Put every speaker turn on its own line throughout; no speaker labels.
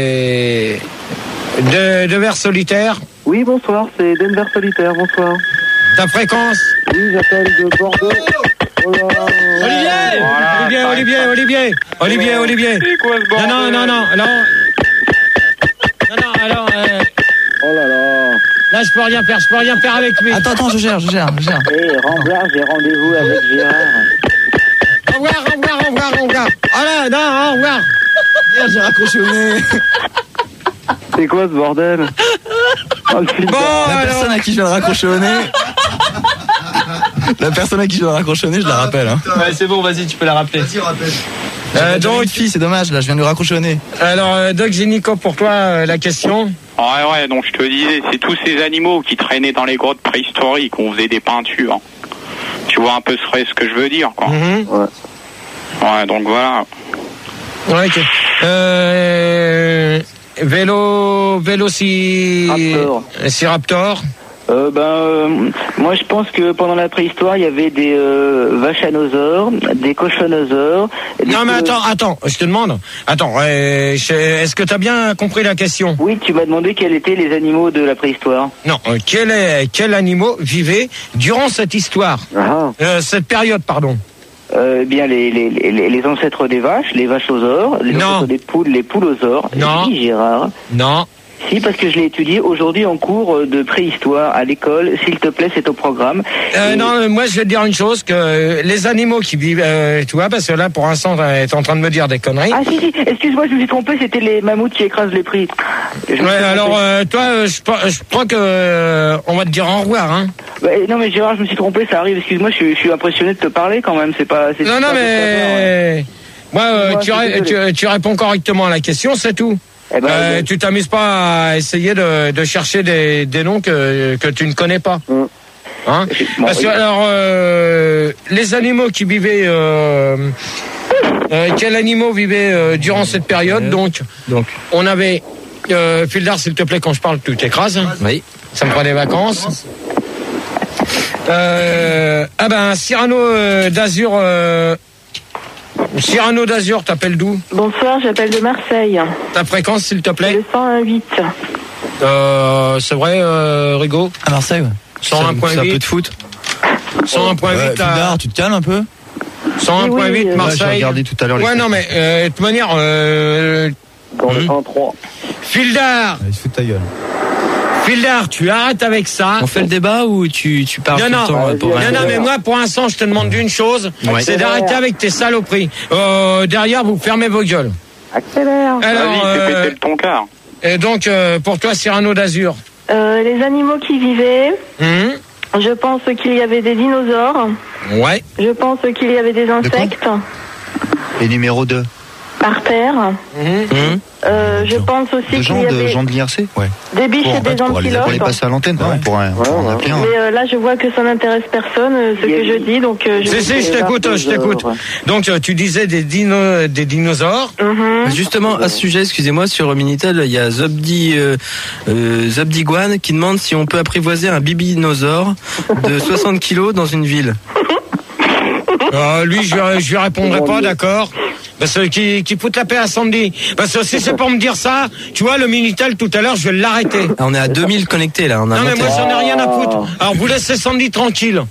de Vers Solitaire.
Oui, bonsoir, c'est Denver Solitaire, bonsoir.
Ta fréquence?
Oui, j'appelle de Bordeaux. Oh là là.
Olivier.
C'est quoi ce bordel?
Non, alors...
Oh là là.
Là, je peux rien faire avec lui.
Attends, je gère.
Rambert, j'ai rendez-vous avec Gérard.
Au revoir. Ah là, non, au revoir.
Merde, j'ai raccroché au nez.
C'est quoi ce bordel? Oh, le fil
Bon,
La personne à qui je viens de raccrocher au nez. Je la rappelle. Hein.
Ouais, c'est bon, vas-y, tu peux la rappeler.
Vas-y, rappelle.
donc,
une fille, c'est dommage, là, je viens de lui raccrocher au nez.
Alors, Doc Génico, pour toi, la question.
Ouais, donc je te disais, c'est tous ces animaux qui traînaient dans les grottes préhistoriques, on faisait des peintures. Tu vois un peu ce que je veux dire, quoi. Ouais, donc voilà.
Ouais, ok. Vélociraptor.
Moi je pense que pendant la préhistoire il y avait des vachanosaures, des cochonosaures.
Non mais attends, je te demande. Est-ce que tu as bien compris la question?
Oui, tu m'as demandé quels étaient les animaux de la préhistoire.
Non, quel animaux vivaient durant cette histoire? Cette période, pardon.
Bien les ancêtres des vaches, les vachosaures, les ancêtres des poules, les poulosaures.
Non.
Oui, Gérard.
Non.
Si, parce que je l'ai étudié aujourd'hui en cours de préhistoire à l'école. S'il te plaît, c'est au programme.
Non, moi je vais te dire une chose, que les animaux qui vivent, tu vois, parce que là pour l'instant t'es en train de me dire des conneries.
Ah si, excuse-moi, je me suis trompé, c'était les mammouths qui écrasent les prix.
Alors toi, je crois que on va te dire au revoir, hein.
Non mais Gérard, je me suis trompé, ça arrive. Excuse-moi, je suis impressionné de te parler quand même. C'est pas.
Non mais moi, tu réponds correctement à la question, c'est tout. Tu t'amuses pas à essayer de chercher des noms que tu ne connais pas. Hein? Parce que alors les animaux qui vivaient quels animaux vivaient durant cette période? Donc on avait Fildar, s'il te plaît, quand je parle tu t'écrases.
Oui.
Ça me prend des vacances. Cyrano d'Azur, t'appelles d'où?
Bonsoir, j'appelle de Marseille.
Ta fréquence, s'il te plaît?
Le 101.8.
C'est vrai, Rigaud?
À Marseille, ouais.
101.8.
C'est un peu de foot.
101.8.
Fildar, tu te calmes un peu?
101.8 Marseille.
J'ai regardé tout à l'heure.
Ouais, non, mais de toute manière.
Dans le 103.
Fildar.
Il se fout de ta gueule.
Fildar, tu arrêtes avec ça.
On fait le débat ou tu parles tout le temps
Non, mais moi, pour l'instant, je te demande d'une chose, c'est d'arrêter avec tes saloperies. Derrière, vous fermez vos gueules.
Accélère.
Alors,
t'es pété le toncard.
Et donc, pour toi, Cyrano d'Azur.
Les animaux qui vivaient, je pense qu'il y avait des dinosaures.
Ouais.
Je pense qu'il y avait des insectes.
Et numéro 2.
Par terre. Je pense aussi qu'il y avait
gens de l'IRC. Ouais.
des biches et des antilopes.
Pour les passer à l'antenne, pour en appeler un.
Mais là, je vois que ça n'intéresse personne, ce que je dis, donc
je t'écoute. Donc, tu disais des dinosaures.
Justement, à ce sujet, excusez-moi, sur Minitel, il y a Zobdiguan qui demande si on peut apprivoiser un bibinosaure de 60 kilos dans une ville.
Lui, je lui répondrai pas, d'accord. Parce que qui fout la paix à Sandy. Parce que si c'est pour me dire ça, tu vois, le Minitel tout à l'heure, je vais l'arrêter.
On est à 2000 connectés là. Non
mais moi j'en ai rien à foutre. Alors vous laissez Sandy tranquille.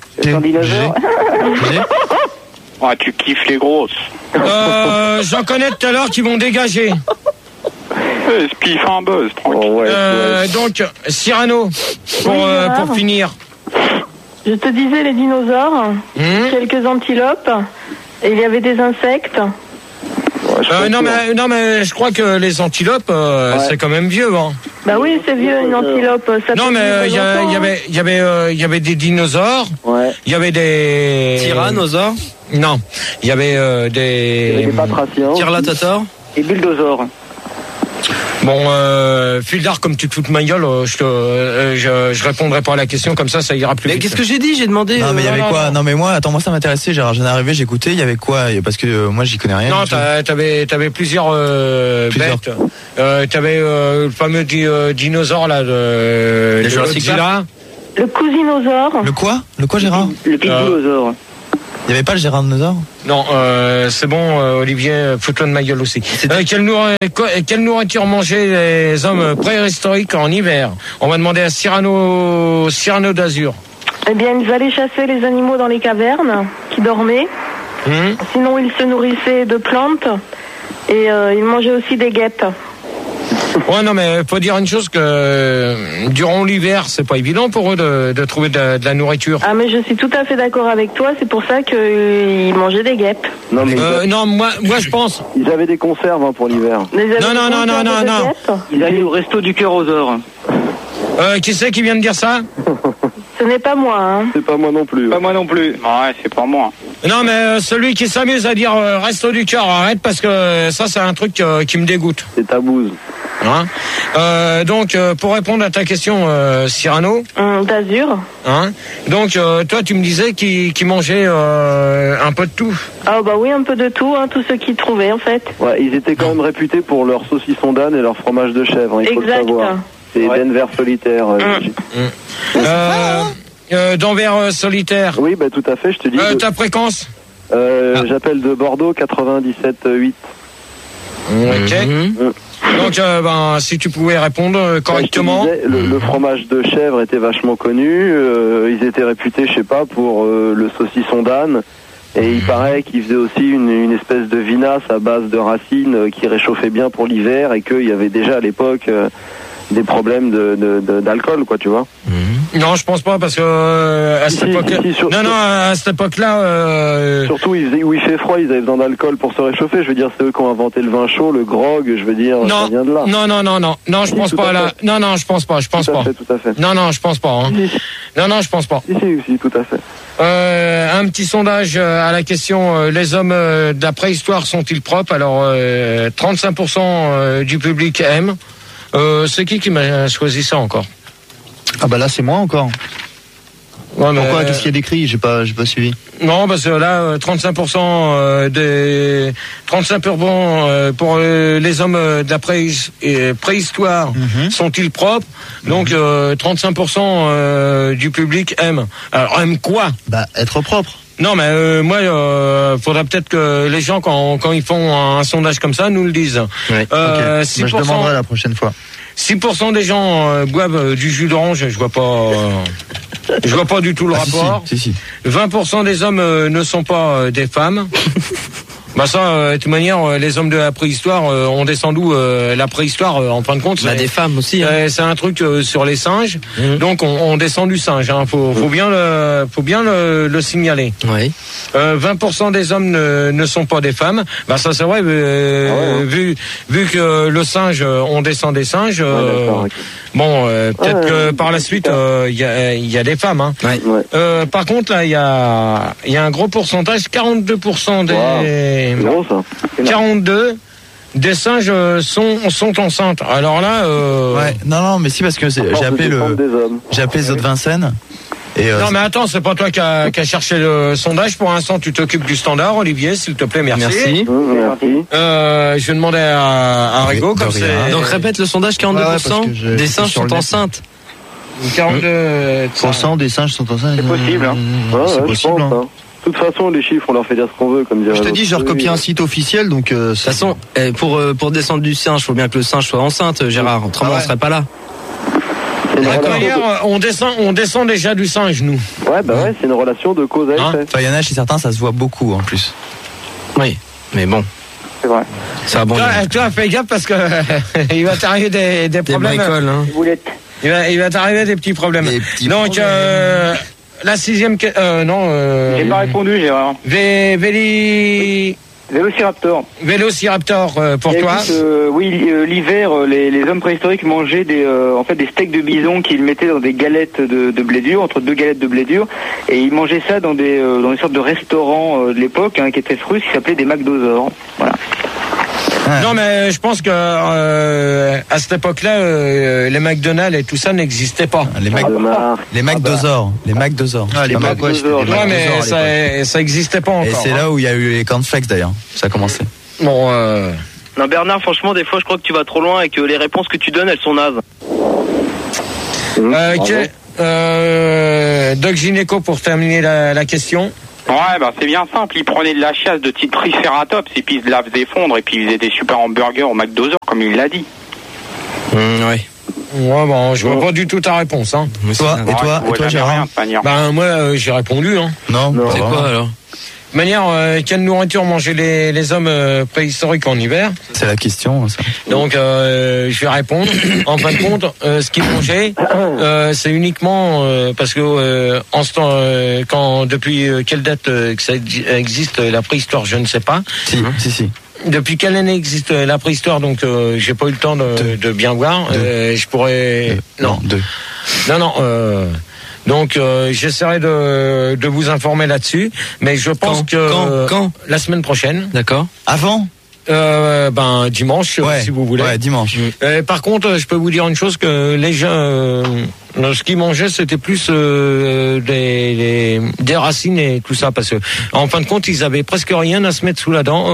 Tu kiffes les grosses.
J'en connais tout à l'heure qui vont dégager.
Spiff un buzz, tranquille.
Donc, Cyrano, pour finir.
Je te disais les dinosaures, quelques antilopes, et il y avait des insectes.
Non mais je crois que les antilopes c'est quand même vieux, hein.
Bah oui, c'est vieux une antilope. Ça
non mais il y avait des dinosaures.
Ouais.
Il y avait des
tyrannosaures.
Non, il y avait des
batraciens.
Tirlatosaures.
Et bulldozors.
Bon, Fildar, comme tu te fous de ma gueule, je répondrai pas à la question, comme ça ira plus vite.
Mais qu'est-ce que j'ai dit? J'ai demandé.
Non, mais il y avait quoi? Non, mais moi, attends, ça m'intéressait, Gérard. J'en arrivé, j'écoutais, il y avait quoi? Parce que moi, j'y connais rien.
Non, t'avais plusieurs bêtes. T'avais le fameux dinosaure, là, de Godzilla.
Le cousinosaure.
Le quoi, Gérard?
Le pitbullosaure.
Il n'y avait pas le Gérardnosaure ?
Non, c'est bon, Olivier, fous-toi de ma gueule aussi. Quelle nourriture mangeaient les hommes préhistoriques en hiver ? On va demander à Cyrano d'Azur.
Eh bien, ils allaient chasser les animaux dans les cavernes qui dormaient. Sinon, ils se nourrissaient de plantes et ils mangeaient aussi des guêpes.
Ouais, non, mais faut dire une chose que durant l'hiver, c'est pas évident pour eux de trouver de la nourriture.
Ah, mais je suis tout à fait d'accord avec toi. C'est pour ça qu'ils mangeaient des guêpes.
Non, mais
non, moi, je pense.
Ils avaient des conserves pour l'hiver.
Non.
Ils allaient au resto du cœur aux ors.
Qui c'est qui vient de dire ça ?
Ce n'est pas moi, hein.
C'est pas moi non plus.
Pas moi non plus. Ouais, c'est pas moi.
Non, mais celui qui s'amuse à dire resto du cœur, arrête, parce que ça, c'est un truc qui me dégoûte.
C'est ta bouse.
Hein donc, pour répondre à ta question, Cyrano.
D'Azur.
Hein donc, toi, tu me disais qu'il mangeait un peu de tout.
Ah bah oui, un peu de tout, hein, tout ce qu'ils trouvaient, en fait.
Ouais, ils étaient quand même réputés pour leur saucisson d'âne et leur fromage de chèvre, hein, il faut le savoir. C'est Denver solitaire.
Denver solitaire.
Oui, bah tout à fait, je te dis.
Ta fréquence
J'appelle de Bordeaux, 97,8.
Ok. Donc, si tu pouvais répondre correctement.
Le fromage de chèvre était vachement connu. Ils étaient réputés, je sais pas, pour le saucisson d'âne. Et il paraît qu'ils faisaient aussi une espèce de vinasse à base de racines qui réchauffait bien pour l'hiver et qu'il y avait déjà à l'époque des problèmes d'alcool, quoi, tu vois.
Non, je pense pas, parce que à cette époque-là. À cette époque-là.
Surtout où il fait froid, ils avaient besoin d'alcool pour se réchauffer. Je veux dire, c'est eux qui ont inventé le vin chaud, le grog. Je veux dire, ça vient de là.
Non, je pense pas là. Non, je pense pas.
Tout à fait.
Non, je pense pas. Hein. Non, je pense pas.
Si, tout à fait.
Un petit sondage à la question les hommes de la préhistoire sont-ils propres ? Alors 35% du public aime. C'est qui m'a choisi ça encore ?
Ah bah là c'est moi encore.
Ouais,
pourquoi ? Qu'est-ce qu'il y a d'écrit ? J'ai pas suivi.
Non, parce que là 35% des 35% pour les hommes de la préhistoire sont-ils propres ? Donc 35% du public aime. Alors aime quoi ?
Bah être propre.
Non, mais moi, faudrait peut-être que les gens, quand ils font un sondage comme ça, nous le disent.
Ouais. Okay. Je demanderai la prochaine fois.
6% des gens boivent du jus d'orange. Je vois pas du tout le rapport.
Si.
20% des hommes ne sont pas des femmes. Bah ça, de toute manière, les hommes de la préhistoire ont descendu la préhistoire en fin de compte.
Bah des femmes aussi. Hein.
C'est un truc sur les singes. Donc on descend du singe. Hein. Faut bien le signaler.
Oui.
20% des hommes ne sont pas des femmes. Bah ça c'est vrai. Vu que le singe, on descend des singes. Bon, peut-être que par la suite, il y a des femmes. Hein.
Ouais.
Par contre, là, il y a un gros pourcentage, 42% des...
Gros, ça.
42 des singes sont enceintes. Alors là...
Ouais, non, mais si, parce que j'ai appelé les autres Vincennes.
Non mais attends, c'est pas toi qui a cherché le sondage. Pour l'instant, tu t'occupes du standard, Olivier, s'il te plaît, merci. Je vais demander à Rigo comme c'est...
Donc répète le sondage, 42% des singes sont enceintes.
42% des singes sont enceintes.
C'est possible, hein.
C'est possible, hein.
De toute façon, les chiffres, on leur fait dire ce qu'on veut, comme dirait.
Je te dis, j'ai recopié un site officiel, donc.
De toute façon, pour descendre du singe, faut bien que le singe soit enceinte, Gérard. Autrement, on serait pas là.
De toute manière, on descend déjà du singe, nous.
Ouais, c'est une relation de cause à effet.
Enfin, il y en a chez certains, ça se voit beaucoup en plus.
Oui, mais bon.
C'est vrai.
Ça bon.
Toi, fais gaffe parce que il va t'arriver des problèmes.
Bricoles, hein.
Il va t'arriver des petits problèmes. Donc, la 6e... non...
J'ai pas répondu, Gérard.
Vélociraptor pour toi.
L'hiver, les hommes préhistoriques mangeaient des steaks de bison qu'ils mettaient dans des galettes de blé dur, entre deux galettes de blé dur, et ils mangeaient ça dans des sortes de restaurants de l'époque, qui étaient russes, qui s'appelaient des McDosaures. Voilà.
Non, mais je pense que à cette époque-là, les McDonald's et tout ça n'existait pas.
Les McDosaures.
Ouais, mais ça existait pas encore.
Et c'est là où il y a eu les cornflakes d'ailleurs. Ça a commencé.
Bon.
Non, Bernard, franchement, des fois, je crois que tu vas trop loin et que les réponses que tu donnes, elles sont nazes.
Doc Gynéco pour terminer la question.
Ouais, bah c'est bien simple. Ils prenaient de la chasse de type Triceratops et puis ils se la faisaient fondre et puis ils faisaient des super hamburgers au McDo, comme il l'a dit.
Ouais.
Ouais, bon, je vois pas du tout ta réponse, hein.
Toi, Gérard?
Ben, moi, j'ai répondu, hein.
Non,
c'est quoi, alors?
De manière, quelle nourriture mangeaient les hommes préhistoriques en hiver?
C'est la question, ça.
Donc, je vais répondre. En fin de compte, ce qu'ils mangeaient, c'est uniquement parce que en ce temps, depuis quelle date que ça existe la préhistoire, je ne sais pas.
Si.
Depuis quelle année existe la préhistoire? Donc, j'ai pas eu le temps de bien voir. Je pourrais.
Deux.
Non. Donc j'essaierai de vous informer là-dessus, mais je pense
quand
la semaine prochaine.
D'accord.
Avant?
Dimanche, si vous voulez.
Ouais, dimanche.
Par contre, je peux vous dire une chose, que les gens, ce qu'ils mangeaient, c'était plus des racines et tout ça, parce que en fin de compte, ils avaient presque rien à se mettre sous la dent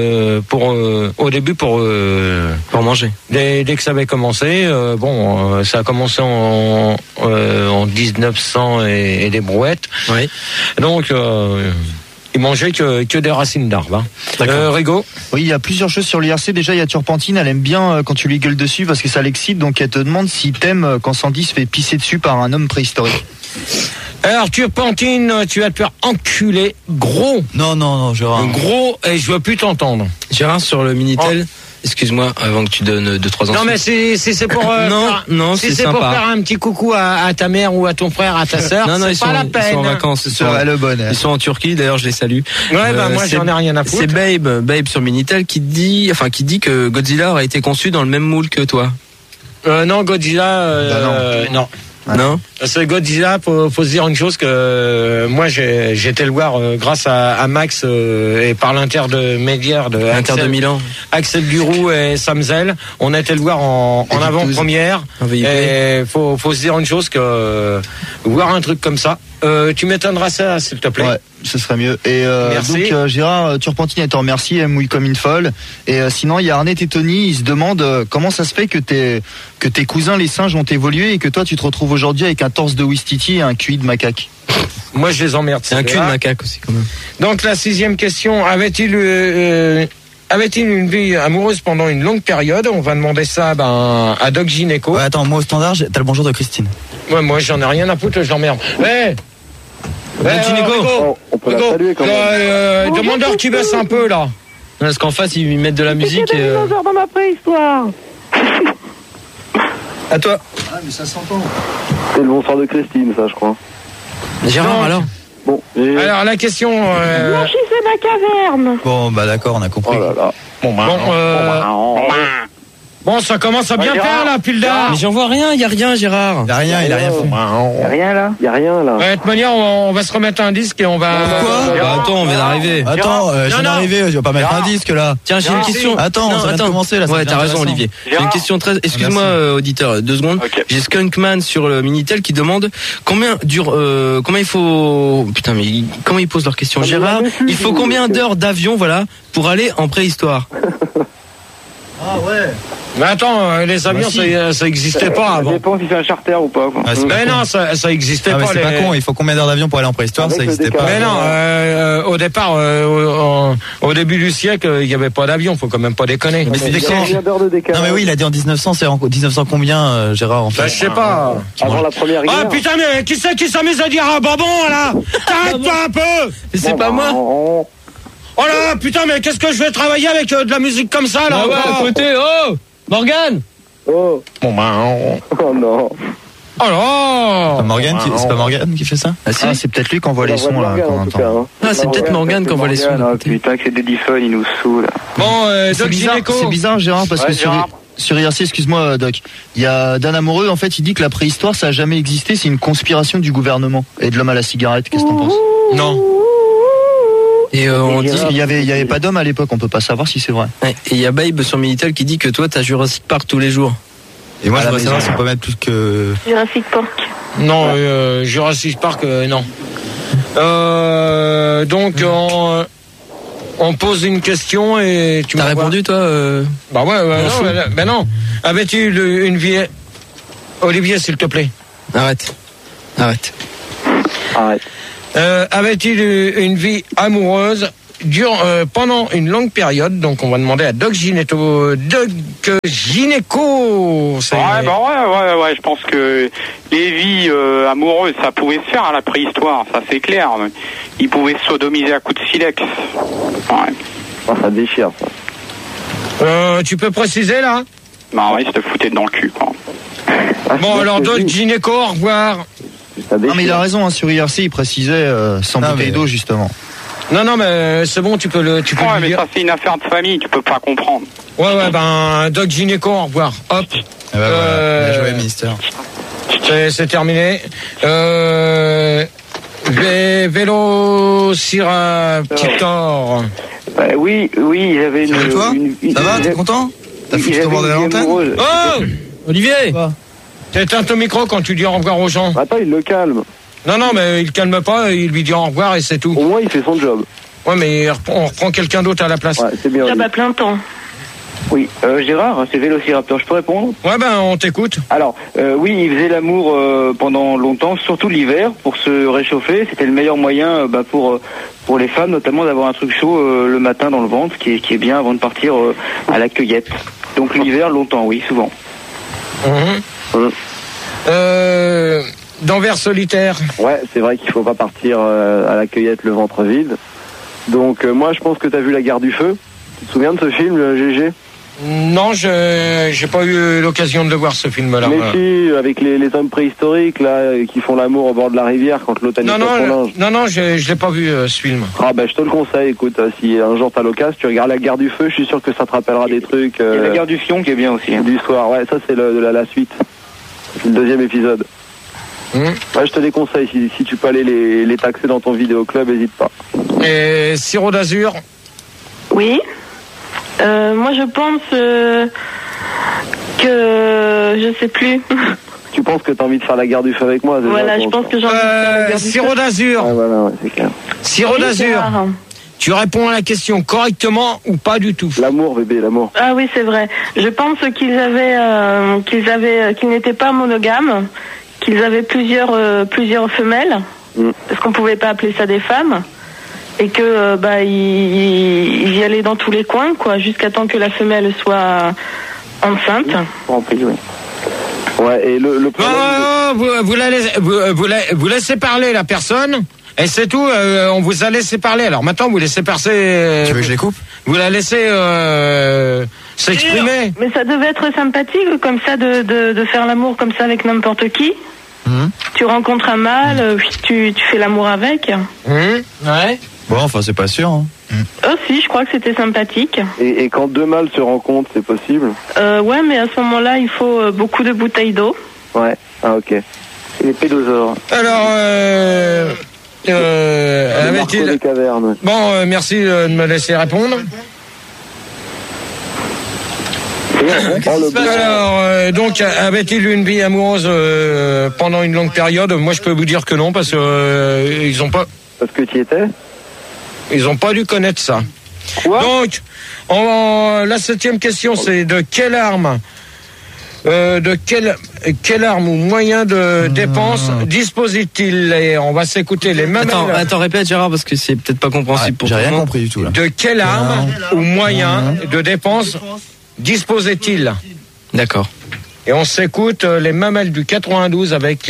au début pour
manger.
Dès que ça avait commencé, ça a commencé en 1900 et des brouettes.
Oui.
Donc ils mangeaient que des racines d'arbres. Rigo?
Oui, il y a plusieurs choses sur l'IRC. Déjà, il y a Turpentine, elle aime bien quand tu lui gueules dessus parce que ça l'excite, donc elle te demande si t'aimes quand Sandy se fait pisser dessus par un homme préhistorique.
Alors, Turpentine, tu vas te faire enculer, gros.
Non, Gérard.
Gros, et je veux plus t'entendre.
Gérard, sur le Minitel. Excuse-moi, avant que tu donnes 2-3 ans.
Non, mais c'est pour
c'est
pour faire un petit coucou à ta mère ou à ton frère, à ta sœur.
Non,
c'est pas la peine.
Ils sont en vacances. Ils sont en Turquie. D'ailleurs, je les salue.
Ouais, moi j'en ai rien à foutre.
C'est Babe sur Minitel qui dit que Godzilla aurait été conçu dans le même moule que toi.
Non, Godzilla. Non.
Non.
C'est Godzilla, faut se dire une chose, que moi j'ai été le voir grâce à Max et par l'intermédiaire de
Milan,
Axel Duroux et Sam Zell. On a été le voir en avant-première. Et faut se dire une chose, que voir un truc comme ça, tu m'étonneras ça, s'il te plaît.
Ouais, ce serait mieux. Et
merci.
Donc Gérard, Turpentine, elle te remercie, elle mouille comme une folle. Et sinon, il y a Arnett et Tony, ils se demandent comment ça se fait que tes cousins les singes ont évolué et que toi tu te retrouves aujourd'hui avec un torse de Ouistiti et un QI de macaque.
Moi je les emmerde.
C'est un QI de macaque aussi quand même.
Donc la 6e question, avait-il une vie amoureuse pendant une longue période? On va demander ça à Doc Gynéco.
Ouais, attends, moi au standard, t'as le bonjour de Christine.
Ouais, moi j'en ai rien à foutre, je l'emmerde.
Gynéco, on peut la saluer quand même.
Demande-leur qu'ils baissent un peu là.
Parce qu'en face ils mettent de la musique.
Il y a des dinosaures dans ma préhistoire.
À toi.
Ah, mais ça s'entend.
C'est le bonsoir de Christine, ça, je crois.
Gérard, alors.
Bon.
Alors la question.
Blanchissez ma caverne.
Bon, d'accord, on a compris.
Oh là là.
Bon, ça commence à bien faire là, Pilda.
Mais j'en vois rien, il y a rien, Gérard.
Il a rien fait.
Y a rien là.
Ouais, de toute manière, on va se remettre un disque et on va.
Quoi?
Attends, on vient d'arriver.
Attends, je viens d'arriver, je vais pas mettre un disque là.
Tiens, j'ai une question.
Attends, ça vient de commencer là.
Ouais, t'as raison, Olivier. J'ai une question très. Excuse-moi, auditeur, 2 secondes.
Okay.
J'ai Skunkman sur le Minitel qui demande combien il faut. Putain, mais comment ils posent leur question, Gérard? Il faut combien d'heures d'avion, pour aller en préhistoire?
Ah ouais.
Mais attends, les avions, ça existait pas avant.
Ça dépend si c'est un charter ou pas. Quoi.
Mais non, ça existait pas.
C'est pas con, il faut combien d'heures d'avion pour aller en préhistoire? Ça existait pas.
Mais non, au départ, au début du siècle, il n'y avait pas d'avion, faut quand même pas déconner.
Mais c'était quand? Non mais oui, il a dit en 1900, c'est en 1900 combien, Gérard, en fait?
Je sais pas.
Avant la première guerre.
Ah putain, mais qui c'est qui s'amuse à dire un bonbon là? T'arrêtes pas un peu!
C'est pas moi.
Oh là, putain, mais qu'est-ce que je vais travailler avec de la musique comme ça là?
Ah ouais, à côté, oh! Morgane!
Oh.
Bon
Oh non.
Oh là!
C'est pas Morgane qui fait ça?
Ah, c'est peut-être lui qui envoie les sons là.
C'est peut-être Morgane qui envoie les sons.
Putain, que c'est Daddyphone, il nous saoule.
Bon, Doc Gynéco.
C'est bizarre, Gérard, parce que sur IRC, excuse-moi, Doc, il y a Dan Amoureux, en fait, il dit que la préhistoire, ça a jamais existé, c'est une conspiration du gouvernement et de l'homme à la cigarette. Qu'est-ce que t'en penses?
Non.
Et on dit
qu'il y avait pas d'homme à l'époque, on peut pas savoir si c'est vrai.
Ouais, et il y a Babe sur Minitel qui dit que toi t'as Jurassic Park tous les jours.
Et moi je voudrais savoir si on peut mettre plus que
Jurassic Park.
Non, Jurassic Park, non. Donc on pose une question et tu
m'as répondu toi
Bah ouais, non. Avais-tu une vie? Olivier, s'il te plaît.
Arrête.
Avait-il eu une vie amoureuse pendant une longue période? Donc on va demander à Doc Gynéco.
Ouais, je pense que les vies amoureuses, ça pouvait se faire à la préhistoire, ça c'est clair. Ils pouvaient se sodomiser à coups de silex. Ouais.
Oh, ça déchire, ça.
Tu peux préciser, là?
Bah ouais, c'était fouté dans le cul, quoi.
Bon, alors Doc Gynéco, au revoir.
Non, mais il a raison, hein, sur IRC, il précisait sans bouteille d'eau, justement.
Non, mais c'est bon, tu peux le dire.
Mais ça, c'est une affaire de famille, tu peux pas comprendre.
Ouais, ben, Doc Gynéco, au revoir. Hop.
Bien joué, ministère.
C'est terminé. Vélociraptor.
Oui, il avait une...
toi ça va, t'es content? T'as foutu ton bordel à l'antenne?
Oh Olivier, t'éteins ton micro quand tu dis au revoir aux gens.
Attends, il le calme.
Non, mais il calme pas, il lui dit au revoir et c'est tout.
Au moins, il fait son job.
Ouais, mais on reprend quelqu'un d'autre à la place.
Ouais, c'est bien.
Plein de temps.
Oui, Gérard, c'est Vélociraptor, je peux répondre?
Ouais, ben, on t'écoute.
Alors, oui, il faisait l'amour pendant longtemps, surtout l'hiver, pour se réchauffer. C'était le meilleur moyen pour les femmes, notamment d'avoir un truc chaud le matin dans le ventre, qui est bien avant de partir à la cueillette. Donc l'hiver, longtemps, oui, souvent.
D'Anvers solitaire.
Ouais, c'est vrai qu'il faut pas partir à la cueillette le ventre vide. Donc moi, je pense que t'as vu La Guerre du Feu. Tu te souviens de ce film, GG?
Non, j'ai pas eu l'occasion de le voir, ce film-là.
Mais si, avec les hommes préhistoriques là qui font l'amour au bord de la rivière quand l'autre a son linge.
Non, je l'ai pas vu ce film.
Ah ben je te le conseille, écoute, si un jour t'as l'occasion, tu regardes La Guerre du Feu, je suis sûr que ça te rappellera des trucs.
Et La Guerre du Fion qui est bien aussi.
Du soir, ouais, ça c'est la suite. C'est le deuxième épisode. Ouais, je te les conseille, si tu peux aller les taxer dans ton vidéoclub, n'hésite pas.
Et Sirop d'Azur?
Oui. Moi je pense que je sais plus.
Tu penses que t'as envie de faire La Guerre du Feu avec moi?
Voilà, je pense que j'ai envie de faire La Guerre du Feu.
Sirop d'Azur.
Voilà, c'est clair.
Sirop d'Azur. Tu réponds à la question correctement ou pas du tout?
L'amour, bébé, l'amour.
Ah oui, c'est vrai. Je pense qu'ils n'étaient pas monogames, qu'ils avaient plusieurs femelles, parce qu'on pouvait pas appeler ça des femmes, et que ils y allaient dans tous les coins, quoi, jusqu'à temps que la femelle soit enceinte.
Ouais, et le
problème... vous laissez parler la personne. Et c'est tout, on vous a laissé parler. Alors maintenant, vous laissez passer...
Tu veux que je les coupe?
Vous la laissez s'exprimer.
Mais ça devait être sympathique, comme ça, de faire l'amour comme ça avec n'importe qui. Tu rencontres un mâle, tu fais l'amour avec.
Ouais.
Bon, enfin, c'est pas sûr. Hein.
Oh si, je crois que c'était sympathique.
Et quand deux mâles se rencontrent, c'est possible?
Ouais, mais à ce moment-là, il faut beaucoup de bouteilles d'eau.
Ouais, ah ok.
C'est les pédosaures.
Alors,
des cavernes.
Bon, merci de me laisser répondre. Alors, donc, avait-il une vie amoureuse pendant une longue période? Moi, je peux vous dire que non, parce que ils ont pas.
Parce que tu y étais?
Ils ont pas dû connaître ça.
Quoi?
Donc, la 7e question, c'est de quelle arme? Quelle arme ou moyen de dépense dispose-t-il? Et on va s'écouter les mêmes.
Attends, répète Gérard, parce que c'est peut-être pas compréhensible pour
j'ai
tout le
rien
monde.
compris du tout là.
De quelle arme ou moyen de dépense disposait-il?
D'accord.
Et on s'écoute les mamelles du 92 avec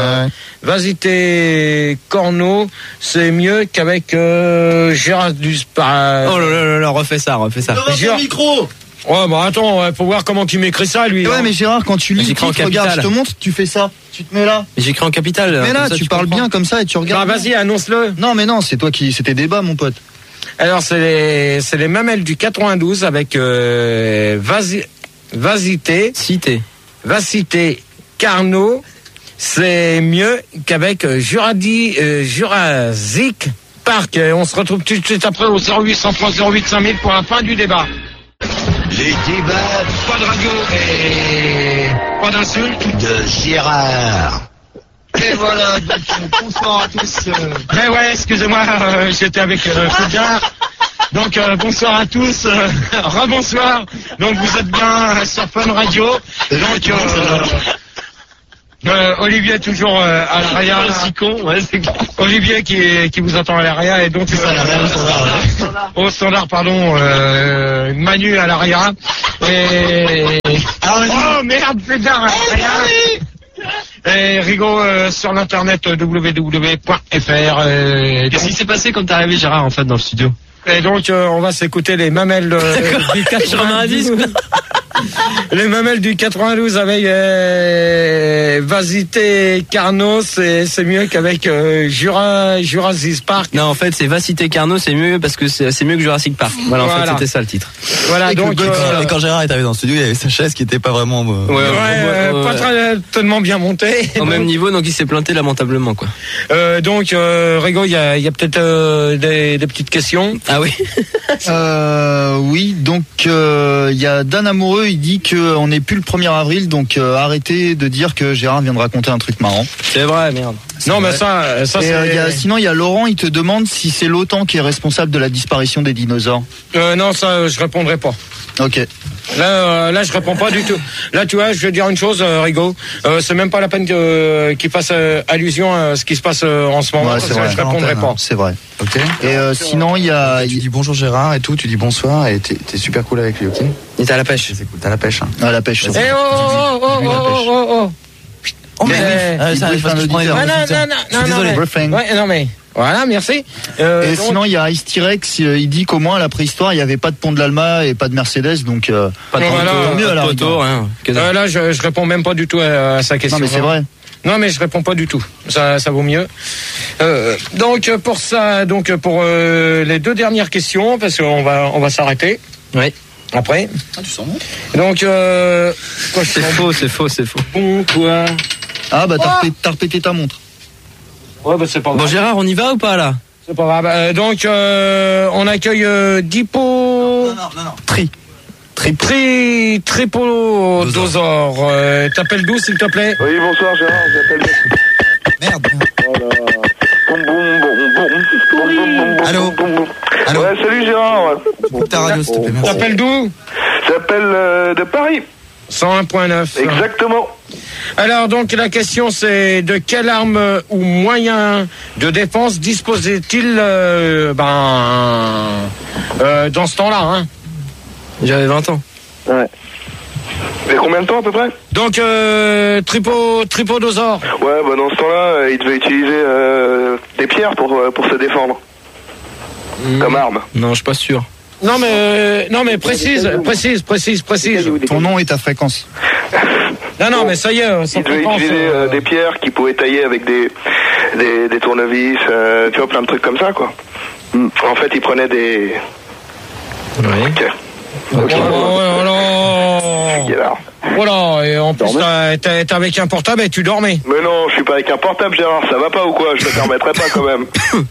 Vasité Corneau. C'est mieux qu'avec Gérard Duspar.
Oh là, refais ça.
Gérard... micro.
Ouais, bah attends, faut voir comment tu m'écris ça, lui.
Ouais, mais Gérard, quand tu lis, regarde, je te montre, tu fais ça. Tu te mets là.
Mais j'écris en capital.
Mais là, tu parles bien comme ça et tu regardes.
Bah vas-y, annonce-le.
Non, mais non, c'est toi qui... C'était débat, mon pote.
Alors, c'est les mamelles du 92 avec Vasité Carnot. C'est mieux qu'avec Jurassic Park. Et on se retrouve tout de suite après au 0803 08 5000 pour la fin du débat.
Les débats,
Pas de radio et pas d'insultes
de Gérard.
Et voilà, donc, bonsoir à tous. Mais ouais, excusez-moi, j'étais avec Foudia. Donc bonsoir à tous, rebonsoir. Donc vous êtes bien sur Fun Radio. Donc Olivier toujours à l'arrière.
Si con, ouais, c'est con.
Olivier qui vous attend à l'arrière et donc au standard, pardon, Manu à l'arrière. Et oh merde, pétard à l'arrière. Et Rigaud sur l'internet www.fr.
Qu'est-ce qui s'est passé quand t'es arrivé, Gérard, en fait, dans le studio?
Et donc on va s'écouter les mamelles du 92. Les mamelles du 92 avec Vasité Carnot, c'est mieux qu'avec Jurassic Park.
Non, en fait, c'est Vasité Carnot, c'est mieux parce que c'est mieux que Jurassic Park. Voilà, en fait, c'était ça le titre.
Voilà,
et
donc
quand Gérard est arrivé dans le studio, il y avait sa chaise qui était pas vraiment
pas très tellement bien montée.
Au même niveau, donc il s'est planté lamentablement, quoi.
Donc Rigaud, il y a peut-être des petites questions.
Ah oui.
Oui, donc il y a Dan Amoureux, il dit qu'on n'est plus le 1er avril, donc arrêtez de dire que Gérard vient de raconter un truc marrant.
C'est vrai, merde.
Non, mais ça c'est...
sinon, il y a Laurent, il te demande si c'est l'OTAN qui est responsable de la disparition des dinosaures.
Non, ça, je répondrai pas.
Ok.
Là, je réponds pas du tout. Là, tu vois, je vais dire une chose, Rigaud. C'est même pas la peine qu'il fasse allusion à ce qui se passe en ce moment.
Ouais, c'est vrai.
Je répondrai pas.
C'est vrai.
Ok.
Et sinon, il y a...
Tu dis bonjour Gérard et tout, tu dis bonsoir et t'es super cool avec lui, ok?
Il est à la pêche.
C'est cool, t'as la pêche. Hein.
À la pêche.
Eh oh.
Oh mais ça arrive parce que je prends les
non mais voilà, merci.
Et sinon, il y a Ice T-Rex, il dit qu'au moins à la préhistoire, il n'y avait pas de pont de l'Alma et pas de Mercedes, donc
pas de
mieux à la
rigueur.
Là, je réponds même pas du tout à sa question.
Non, mais c'est vrai.
Non, mais je réponds pas du tout. Ça vaut mieux. Donc pour ça, pour les deux dernières questions, parce qu'on va s'arrêter.
Oui.
Après.
Ah, tu sens bon.
Donc
c'est faux.
Bon quoi.
Ah bah t'as répété ta montre.
Ouais, bah c'est pas grave.
Bon Gérard, on y va ou pas là?
C'est pas grave. Donc on accueille Dipo.
Non.
Tripodosor. T'appelles d'où, s'il te plaît?
Oui, bonsoir Gérard, j'appelle...
Merde.
Allô.
Allô.
Ouais, salut Gérard.
Coupe ta radio, s'il te plaît, merci.
T'appelles d'où?
J'appelle de Paris.
101.9.
Exactement.
Alors donc la question c'est de quelle arme ou moyen de défense disposait-il dans ce temps-là, hein?
J'avais 20 ans.
Ouais. Et combien de temps à peu près?
Donc Tripodosor.
Ouais, bah dans ce temps-là, il devait utiliser des pierres pour se défendre. Comme arme.
Non, je suis pas sûr.
Non mais précise.
Ton nom et ta fréquence.
Non mais ça y est.
Il devait utiliser des pierres qu'il pouvait tailler avec des tournevis, tu vois, plein de trucs comme ça, quoi. En fait, il prenait des...
Oui.
Ok.
Voilà, et en plus t'es avec un portable et tu dormais.
Mais non, je suis pas avec un portable, Gérard, ça va pas ou quoi? Je te permettrai pas quand même.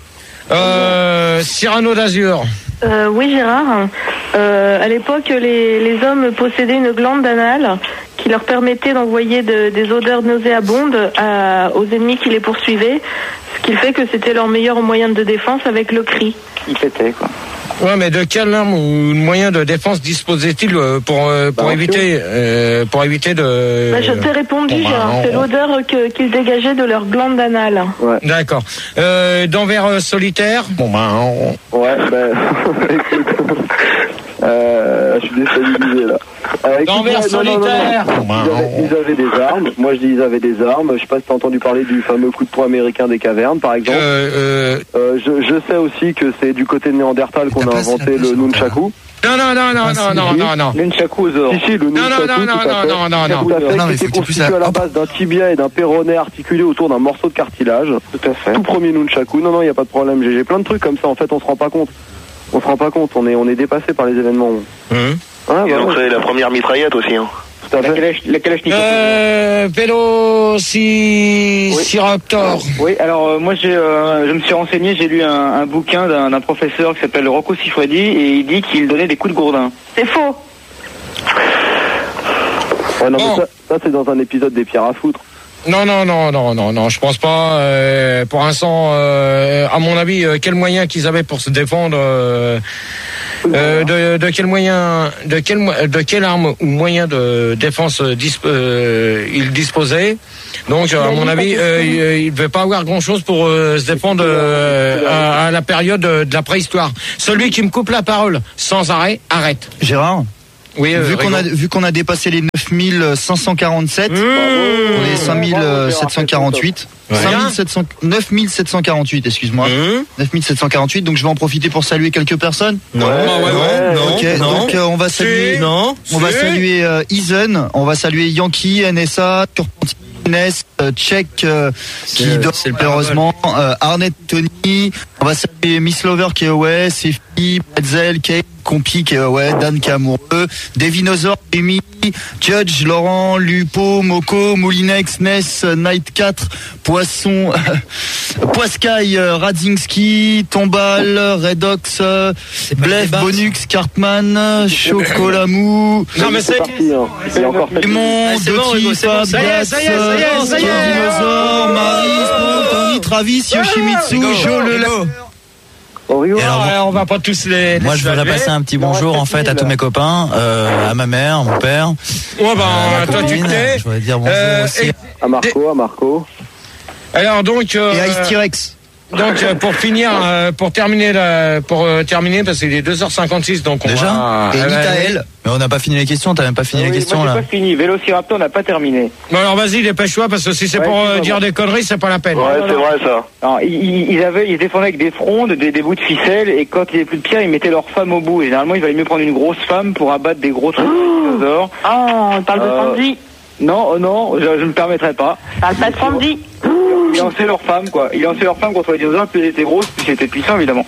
Cyrano d'Azur.
Oui Gérard, à l'époque les hommes possédaient une glande anale qui leur permettait d'envoyer des odeurs nauséabondes aux ennemis qui les poursuivaient, ce qui fait que c'était leur meilleur moyen de défense avec le cri.
Il pétait quoi.
Ouais, mais de quelle arme ou moyen de défense disposait-il pour éviter de...
je t'ai répondu, Gérard, c'est l'odeur qu'ils dégageaient de leur glande anale.
Ouais.
D'accord. D'envers solitaire.
Ouais, écoute, je suis déstabilisé là.
D'envers solitaire.
Ils avaient des armes. Moi je dis ils avaient des armes. Je sais pas si t'as entendu parler du fameux coup de poing américain des cavernes, par exemple. Je sais aussi que c'est du côté de Néandertal qu'on a inventé le nunchaku.
Non.
Nunchaku Zor. Si, le nunchaku.
Non.
Tout à fait. C'était constitué à la base d'un tibia et d'un péroné articulé autour d'un morceau de cartilage. Tout à fait. Tout premier nunchaku. Non, il y a pas de problème. J'ai plein de trucs comme ça. En fait, on se rend pas compte. On est dépassé par les événements.
Et donc c'est la première mitraillette aussi. Hein.
La Kalachnikov.
Vélociraptor.
Oui, alors moi je me suis renseigné, j'ai lu un bouquin d'un professeur qui s'appelle Rocco Siffredi et il dit qu'il donnait des coups de gourdin.
C'est faux.
Ouais, non, mais ça c'est dans un épisode des Pierres à foutre.
Non, je pense pas. Pour l'instant, à mon avis, quel moyen qu'ils avaient pour se défendre De quelle arme ou moyen de défense il disposait. Donc, à mon avis, il ne devait pas avoir grand-chose pour se défendre à la période de la préhistoire. Celui qui me coupe la parole sans arrêt, arrête.
Gérard,
oui,
vu qu'on a dépassé les 9547, on est 5748. 9748, excuse-moi. 9748, donc je vais en profiter pour saluer quelques personnes.
Non.
Ok, donc on va saluer saluer Isen, on va saluer Yankee, NSA, Turpentines, Tchèque qui dort malheureusement, Arnett Tony, on va saluer Miss Lover qui est ouais, Sefi, Pretzel, Kate, Compi qui est ouais, Dan qui est amoureux, Devinosaur, Amy, Judge, Laurent, Lupo, Moko, Moulinex, Ness, Night 4, Poisson, Poiscaille, Radzinski, Tombal, Redox, Blef, Bonux, Cartman, Chocolamou,
non mais c'est
parti, hein.
Raymond, Doki, Fab, Dinosaure, Marie, Tony, Travis, Yoshimitsu, Jo,
on va pas tous les.
Moi, je voudrais passer un petit bonjour en fait à tous mes copains, à ma mère, mon père.
Ouais, toi tu t'es.
Je voudrais dire bonjour aussi
à Marco.
Alors donc.
Et à Ice T-Rex.
Donc pour terminer parce qu'il est 2h56 donc on
déjà
va...
Et Nitaël.
Mais on n'a pas fini les questions, t'as même pas fini les questions
moi,
là.
J'ai pas fini, Vélociraptor n'a pas terminé.
Bon alors vas-y dépêche-toi parce que si c'est pour dire des conneries c'est pas la peine.
Ouais, c'est vrai ça.
Alors, ils défendaient avec des frondes, des bouts de ficelle et quand il n'y avait plus de pierre ils mettaient leur femme au bout et généralement il valait mieux prendre une grosse femme pour abattre des gros trucs de dinosaures.
On parle de Sandy.
Non, je me permettrai pas.
Parle pas de Sandy.
Ils lançaient leur femme quoi. Ils lançaient leur femme contre les dinosaures, plus ils étaient grosses, plus ils étaient puissants évidemment.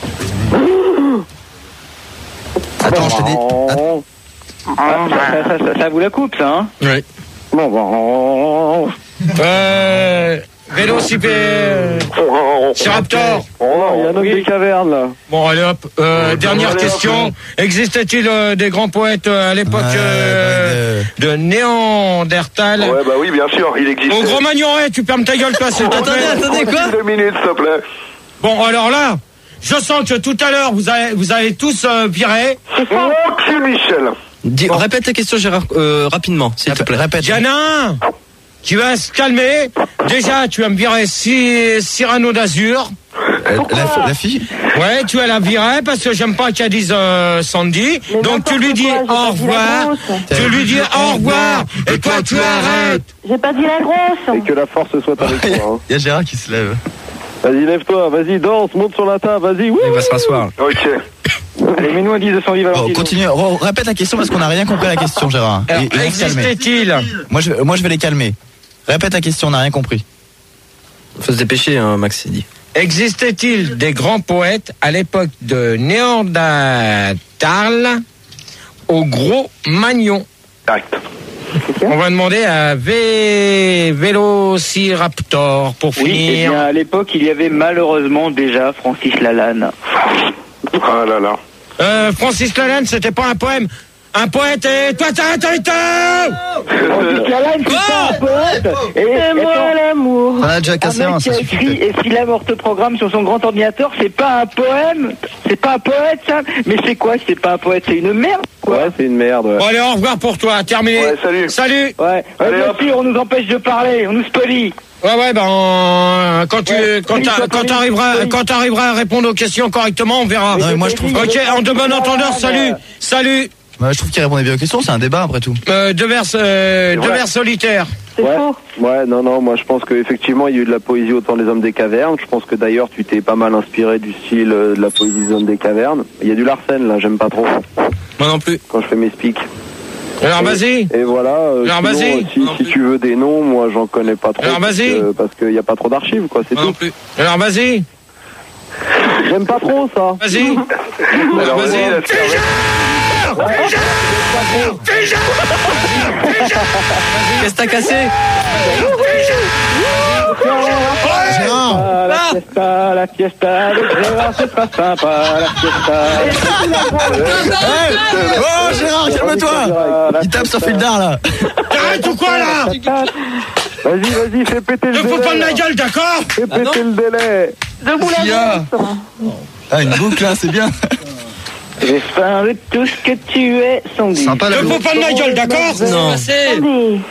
Attends, je te dis.
Ça vous la coupe ça hein.
Oui.
Raptor.
Il y a un homme des cavernes là.
Bon allez hop, dernière question. Existait-il des grands poètes à l'époque de Néandertal?
Ouais, bah oui, bien sûr, il existe.
Au Gros Magnoret, tu fermes ta gueule toi, s'il te plaît.
Attendez, quoi?
2 minutes, s'il te plaît.
Bon alors là, je sens que tout à l'heure vous avez tous viré.
Ok, Michel.
Répète ta question, Gérard, rapidement, s'il te plaît. Répète.
Janin, tu vas se calmer. Déjà, tu vas me virer Cyrano d'Azur.
La fille?
Ouais, tu vas la virer parce que j'aime pas qu'elle dise Sandy.
Mais
donc tu lui dis au revoir. Tu lui dis au revoir. Et toi, tu arrêtes.
J'ai pas dit la grosse.
Et que la force soit avec toi. Hein.
Il y a Gérard qui se lève.
Vas-y, lève-toi, vas-y, danse, monte sur la table, vas-y.
Il va se rasseoir.
Ok.
Allez, mets-nous un 10 de Sandy Valentino.
Continue, répète la question parce qu'on n'a rien compris à la question, Gérard.
Alors, existait-il?
Moi, je vais les calmer. Répète la question, on n'a rien compris.
Faut se dépêcher, hein, Max s'est dit.
Existait-il des grands poètes à l'époque de Néandertal au Gros Magnon?
Direct.
On va demander à Vélociraptor pour
Oui,
finir.
eh bien, à l'époque, il y avait malheureusement déjà Francis Lalanne.
Ah là là.
Francis Lalanne, c'était pas un poème. Un poète et toi t'arrêtes un
Francis Lalanne, c'est pas un poète.
C'est moi l'amour.
On a déjà cassé
un mec qui a écrit et s'il a morte programme sur son grand ordinateur, c'est pas un poème, c'est pas un poète ça. Mais c'est quoi? C'est pas un poète, c'est une merde quoi.
Ouais, c'est une merde. Ouais.
Bon allez, au revoir pour toi, terminé.
Ouais, salut.
Salut.
Ouais.
Allez,
Bien
hop.
sûr, on nous empêche de parler, on nous spolie.
Ouais, quand t'arriveras à répondre aux questions correctement, on verra.
Non, mais moi, je trouve.
Ok, en de bon entendeur, salut.
Moi, je trouve qu'il répondait bien aux questions, c'est un débat après tout.
Deux vers solitaires.
C'est faux.
Ouais, non, moi je pense qu'effectivement il y a eu de la poésie au temps des hommes des cavernes. Je pense que d'ailleurs tu t'es pas mal inspiré du style de la poésie des hommes des cavernes. Il y a du Larsen là, j'aime pas trop.
Moi non plus.
Quand je fais mes speaks.
Alors vas-y.
Et voilà,
Alors vas-y.
si tu veux des noms, moi j'en connais pas trop.
Alors vas-y.
Parce qu'il n'y a pas trop d'archives quoi, c'est
Moi
tout.
non plus.
Alors vas-y.
J'aime pas trop ça.
Vas-y. Alors vas-y.
Qu'est-ce que t'as cassé?
La fiesta, le Gérard, c'est pas sympa, la fiesta.
Oh Gérard, calme-toi. Il tape sur Fildar là.
T'arrêtes ou quoi là?
Vas-y, fais péter le
Ne
délai.
fous pas de ma gueule, d'accord?
Fais péter le délai.
Debout la grosse.
Ah, une boucle là, c'est bien.
J'espère de tout ce que tu es, Sandy.
Ne fous pas de ma gueule, d'accord?
Non.
Sandy.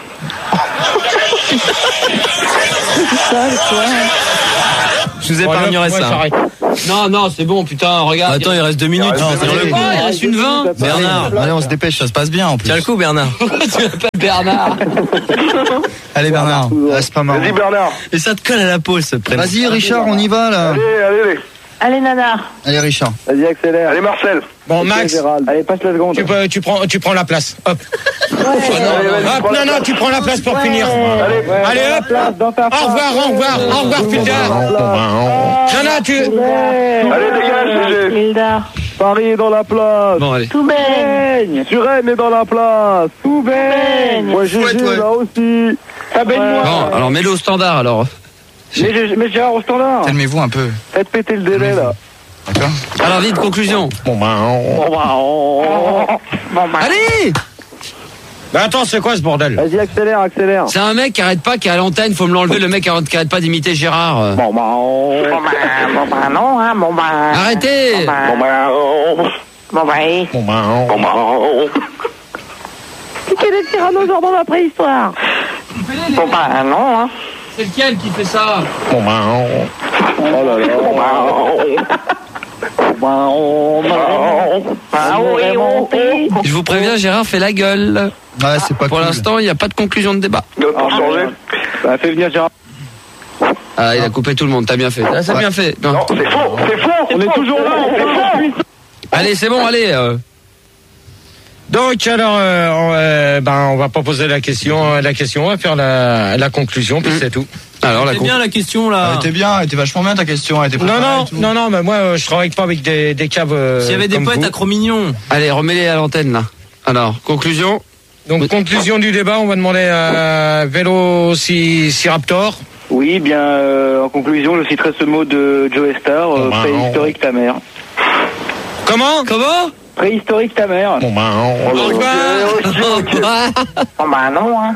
Je vous épargnerai ça.
Non, c'est bon, putain, regarde.
Attends, il reste 2 minutes.
Il reste une 20.
Bernard.
Allez, on se dépêche, ça se passe bien en plus.
Tiens le coup, Bernard.
Tu m'appelles Bernard.
Allez, Bernard.
C'est pas marrant.
Vas-y, Bernard.
Et ça te colle à la peau, ce prénom.
Vas-y, Richard, on y va là.
Allez.
Allez, Nana.
Allez, Richard.
Vas-y, accélère.
Allez, Marcel.
Bon, Max,
Allez, passe la seconde.
tu prends la place. Hop.
Allez,
Non, tu prends la place pour finir. Allez, hop. Au revoir, putain. Nana, tu...
Allez, dégage, GG.
Hilda.
Paris est dans la place.
Bon, allez.
Tout baigne.
Suresnes est dans la place.
Tout baigne.
Moi, GG,
ouais.
là aussi.
Ça baigne-moi.
Bon, alors mets-le au standard, alors.
Mais Gérard au standard.
Calmez-vous un peu.
Faites péter le délai, là.
D'accord.
Alors, vite, conclusion. Allez!
Mais attends, c'est quoi ce bordel?
Vas-y, accélère.
C'est un mec qui arrête pas, qui est à l'antenne, faut me l'enlever, le mec qui arrête pas d'imiter Gérard. Arrêtez!
Piquez les tyrannosaures dans la préhistoire.
C'est lequel qui fait ça?
Oh là
Je vous préviens, Gérard fait la gueule.
Ouais, c'est pas
Pour
cool.
l'instant, il n'y a pas de conclusion de débat.
Pour changer.
Bah, fais venir Gérard.
Ah, il a coupé tout le monde, t'as bien fait. Ah, c'est bien fait. Non.
Non, c'est faux.
On est toujours là, on est faux.
Allez, c'est bon, allez.
Donc alors, on va pas poser la question, on va faire la conclusion, puis c'est tout.
Alors
C'est bien la question là. Elle était bien, elle était vachement bien ta question. Elle était
Non, mais moi je travaille pas avec des caves.
S'il y avait des
comme
poètes
vous.
à Cro-Mignon.
Allez, remets-les à l'antenne là. Alors, conclusion.
Donc conclusion du débat, on va demander à Vélociraptor.
Oui, bien, en conclusion, je citerai ce mot de Joe Star, préhistorique ta mère.
Comment
Préhistorique ta mère.
Bon bah
non, hein.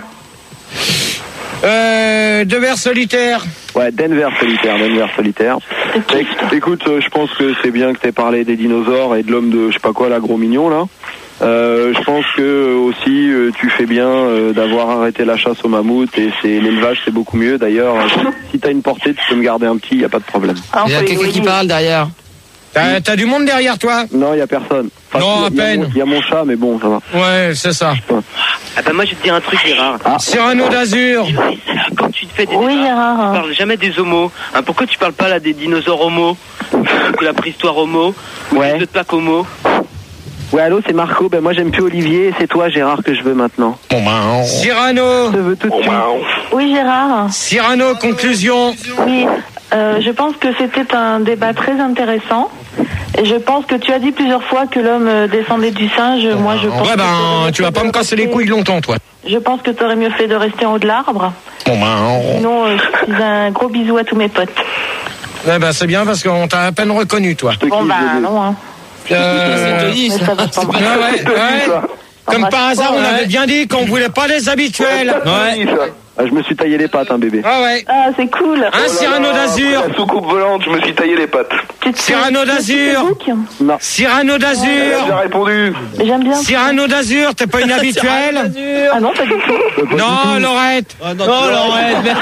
Devers solitaire.
Ouais, Denver solitaire. Écoute, je pense que c'est bien que t'aies parlé des dinosaures et de l'homme de je sais pas quoi, là, gros mignon là. Je pense que aussi tu fais bien d'avoir arrêté la chasse au mammouth et l'élevage c'est beaucoup mieux. D'ailleurs, si t'as une portée, tu peux me garder un petit, y a pas de problème.
Il y a quelqu'un qui parle derrière.
T'as du monde derrière toi?
Non, y a personne. Enfin,
non, à peine.
Il y a mon chat, mais bon, ça va.
Ouais, c'est ça.
Ah bah moi je vais te dire un truc Gérard.
Cyrano d'Azur.
Quand tu te fais des
Oui, Gérard.
tu parles jamais des homos. Hein, pourquoi tu parles pas là des dinosaures homo, de la préhistoire homo,
Ouais.
de plaque homo?
Ouais, allô, c'est Marco. Ben moi j'aime plus Olivier, et c'est toi Gérard que je veux maintenant.
Cyrano.
Je veux tout de suite.
Oui, Gérard.
Cyrano, conclusion.
Oui, je pense que c'était un débat très intéressant. Et je pense que tu as dit plusieurs fois que l'homme descendait du singe. Moi, je pense.
Ouais, tu vas pas me casser les couilles longtemps, toi.
Je pense que tu aurais mieux fait de rester en haut de l'arbre. Sinon, je fais un gros bisou à tous mes potes.
Ouais, c'est bien parce qu'on t'a à peine reconnu, toi.
Bon, non, hein.
C'est Tony, ça.
Ouais. Comme par hasard, on avait bien dit qu'on voulait pas les habituels. Ouais.
Ah, je me suis taillé les pattes, hein, bébé.
Ah ouais.
Ah, c'est cool.
Un Cyrano d'Azur.
La soucoupe volante, je me suis taillé les pattes.
Cyrano d'Azur.
Non.
Cyrano d'Azur.
J'ai répondu.
J'aime bien.
Cyrano d'Azur, t'es pas une habituelle?
Ah non, pas du tout.
Non, Laurette.
Non, Laurette.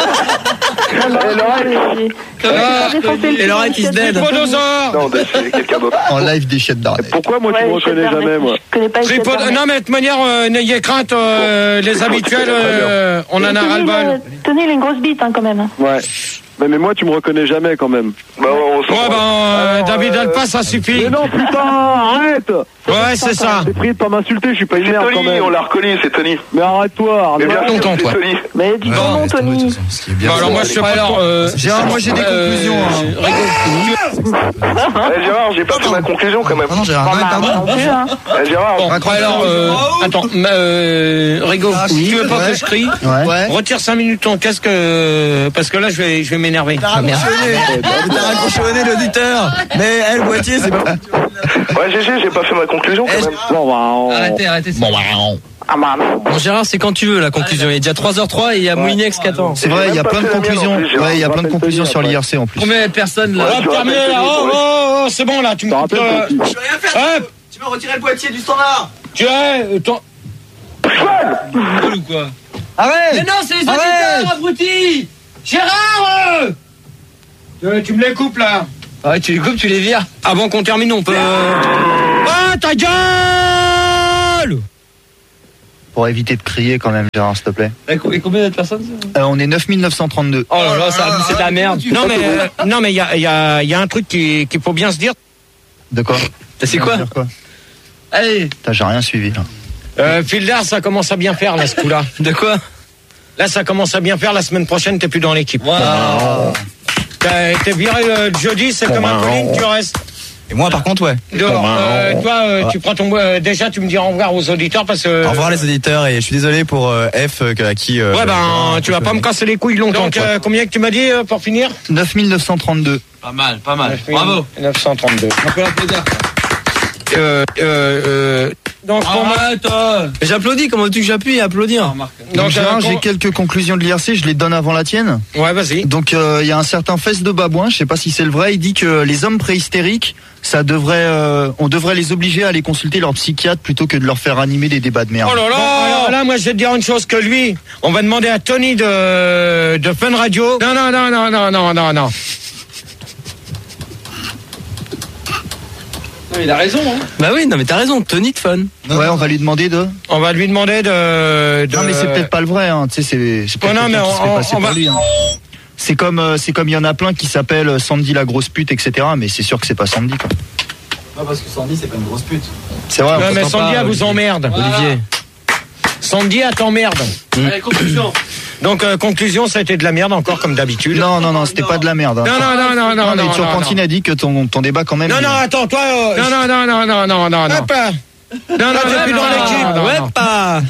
Et
Laurette is dead.
Non, c'est quelqu'un d'autre.
En live des chiottes d'Ardenne.
Pourquoi moi tu me reconnais jamais, moi?
Je connais pas les
Non, mais de toute manière, n'ayez crainte, les habituels, on en a ras-le-bal.
Tenez, il a une grosse bite, hein, quand même.
Ouais. Mais moi tu me reconnais jamais quand même.
Bah, on s'en fout.
David Alpa, ça suffit.
Mais non, putain, arrête.
Ouais, c'est ça.
J'ai prié de pas m'insulter, je suis pas une
C'est
merde quand
Tony,
même.
on l'a reconnu, c'est Tony.
Mais arrête-toi,
Mais bien
arrête.
sûr,
longtemps,
c'est
toi.
Tony.
Mais dis ton nom, Tony.
Bon, alors moi, je sais pas. Alors,
Gérard, moi j'ai des conclusions.
Gérard, j'ai pas fait ma conclusion quand même.
Ah non, Gérard, non, pardon.
Non plus, hein.
Gérard,
Bon, alors, attends, Rigo, tu veux pas que je crie?
Ouais.
Retire 5 minutes ton casque, parce que là, je vais m'énerver.
T'as raccroché au nez l'auditeur. Mais elle, Boitier, c'est pas.
ouais, GG, j'ai pas fait ma conclusion quand même.
Bon,
Arrêtez. Bon, Gérard, c'est quand tu veux la conclusion. Il est déjà 3h03 et il y a Moulinex qui attend.
C'est vrai, il y a plein de conclusions. Ouais, il y a plein de conclusions sur l'IRC en plus.
Combien de personnes là?
Hop, terminé là. Oh, c'est bon là, tu me coupes. Hop.
peux retirer le boîtier du standard.
Tu es ton...
ou quoi?
Arrête.
Mais non, c'est les auditeurs, abrutis. Gérard tu me les coupes, là.
Ouais, tu les coupes, tu les vires. Avant qu'on termine, on peut...
Ah, ta gueule!
Pour éviter de crier quand même, Gérard, s'il te plaît.
Et combien de personnes?
On est 9932.
Oh là là, c'est de la merde.
Non, mais il y a un truc qu'il faut bien se dire.
De quoi?
C'est quoi? Allez.
J'ai rien suivi, là.
Fildar, ça commence à bien faire, là, ce coup-là.
De quoi?
Là, ça commence à bien faire. La semaine prochaine, t'es plus dans l'équipe.
Wow.
T'es viré le jeudi, c'est comme un Pauline, tu restes.
Et moi, par contre, ouais.
Toi, tu prends ton... déjà, tu me dis au revoir aux auditeurs parce que...
Au revoir les auditeurs et je suis désolé pour F à qui...
ouais, tu vas pas me casser les couilles longtemps. Donc, combien que tu m'as dit pour finir?
9932.
Pas mal. Bravo.
932.
On peut l'applaudir.
Donc,
j'applaudis, comment veux-tu que j'appuie et applaudir?
Donc, Gérard, j'ai quelques conclusions de l'IRC, je les donne avant la tienne.
Ouais, vas-y.
Donc, il y a un certain Fesse de Babouin, je sais pas si c'est le vrai, il dit que les hommes préhystériques, on devrait les obliger à aller consulter leur psychiatre plutôt que de leur faire animer des débats de merde.
Oh là là! Alors là, moi, je vais te dire une chose, que lui, on va demander à Tony de Fun Radio. Non.
Il a raison, hein. Bah oui, non mais t'as raison, Tony de Fun.
Ouais, on va lui demander de...
On va lui demander de...
Non mais c'est peut-être pas le vrai, hein. Tu sais, c'est peut-être quelqu'un qui se fait passer pour lui, hein. C'est comme il y en a plein qui s'appellent Sandy la grosse pute, etc. Mais c'est sûr que c'est pas Sandy, quoi.
Non, parce que Sandy, c'est pas une grosse pute.
C'est vrai.
Non, mais Sandy, elle vous emmerde.
Olivier.
Sandy, elle t'emmerde.
Allez, conclusion.
Donc, conclusion, ça a été de la merde encore, comme d'habitude.
Non, c'était pas de la merde.
Hein. Non.
Turpentine a dit que ton débat, quand même...
Non, attends, toi... Non. Hop. Non, t'es plus dans l'équipe.
Ouais, pas.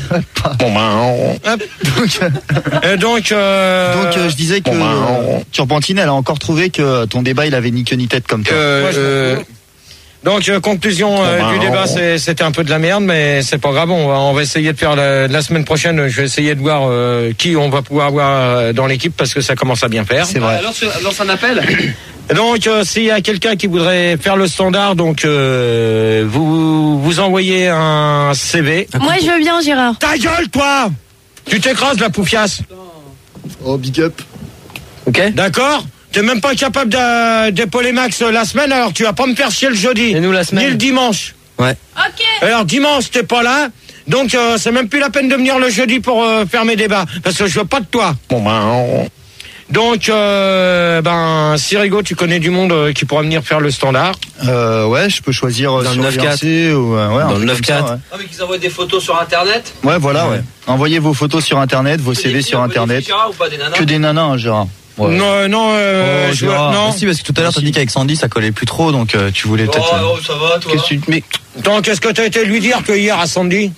Donc,
je disais que Turpentine, elle a encore trouvé que ton débat, il avait ni queue ni tête comme toi.
Donc, conclusion du débat, c'était un peu de la merde, mais c'est pas grave. On va essayer de faire la semaine prochaine. Je vais essayer de voir qui on va pouvoir avoir dans l'équipe parce que ça commence à bien faire.
C'est vrai.
Lance un appel.
Donc, s'il y a quelqu'un qui voudrait faire le standard, donc vous envoyez un CV.
Moi, je veux bien, Gérard.
Ta gueule, toi! Tu t'écrases, la poufiasse.
Oh, big up.
Ok.
D'accord? T'es même pas capable d'épauler Max la semaine, alors tu vas pas me faire chier le jeudi.
Et nous la semaine.
Ni le dimanche.
Ouais.
Ok.
Alors dimanche, t'es pas là. Donc c'est même plus la peine de venir le jeudi pour faire mes débats. Parce que je veux pas de toi. Donc, Sirigo, tu connais du monde qui pourra venir faire le standard.
Ouais, je peux choisir
dans
sur
le
9-4 ou
dans le 9-4.
Ouais.
Ah, mais qu'ils envoient des photos sur Internet.
Ouais, voilà, ouais. Envoyez vos photos sur Internet, vos CV sur Internet.
Ou pas, des nanas
Que des nanas, hein, Gérard. Ouais.
Non,
non.
Si, parce que tout à l'heure t'as dit qu'avec Sandy ça collait plus trop, donc tu voulais peut-être.
Oh, ça va, toi.
Qu'est-ce que t'as été lui dire que hier à Sandy?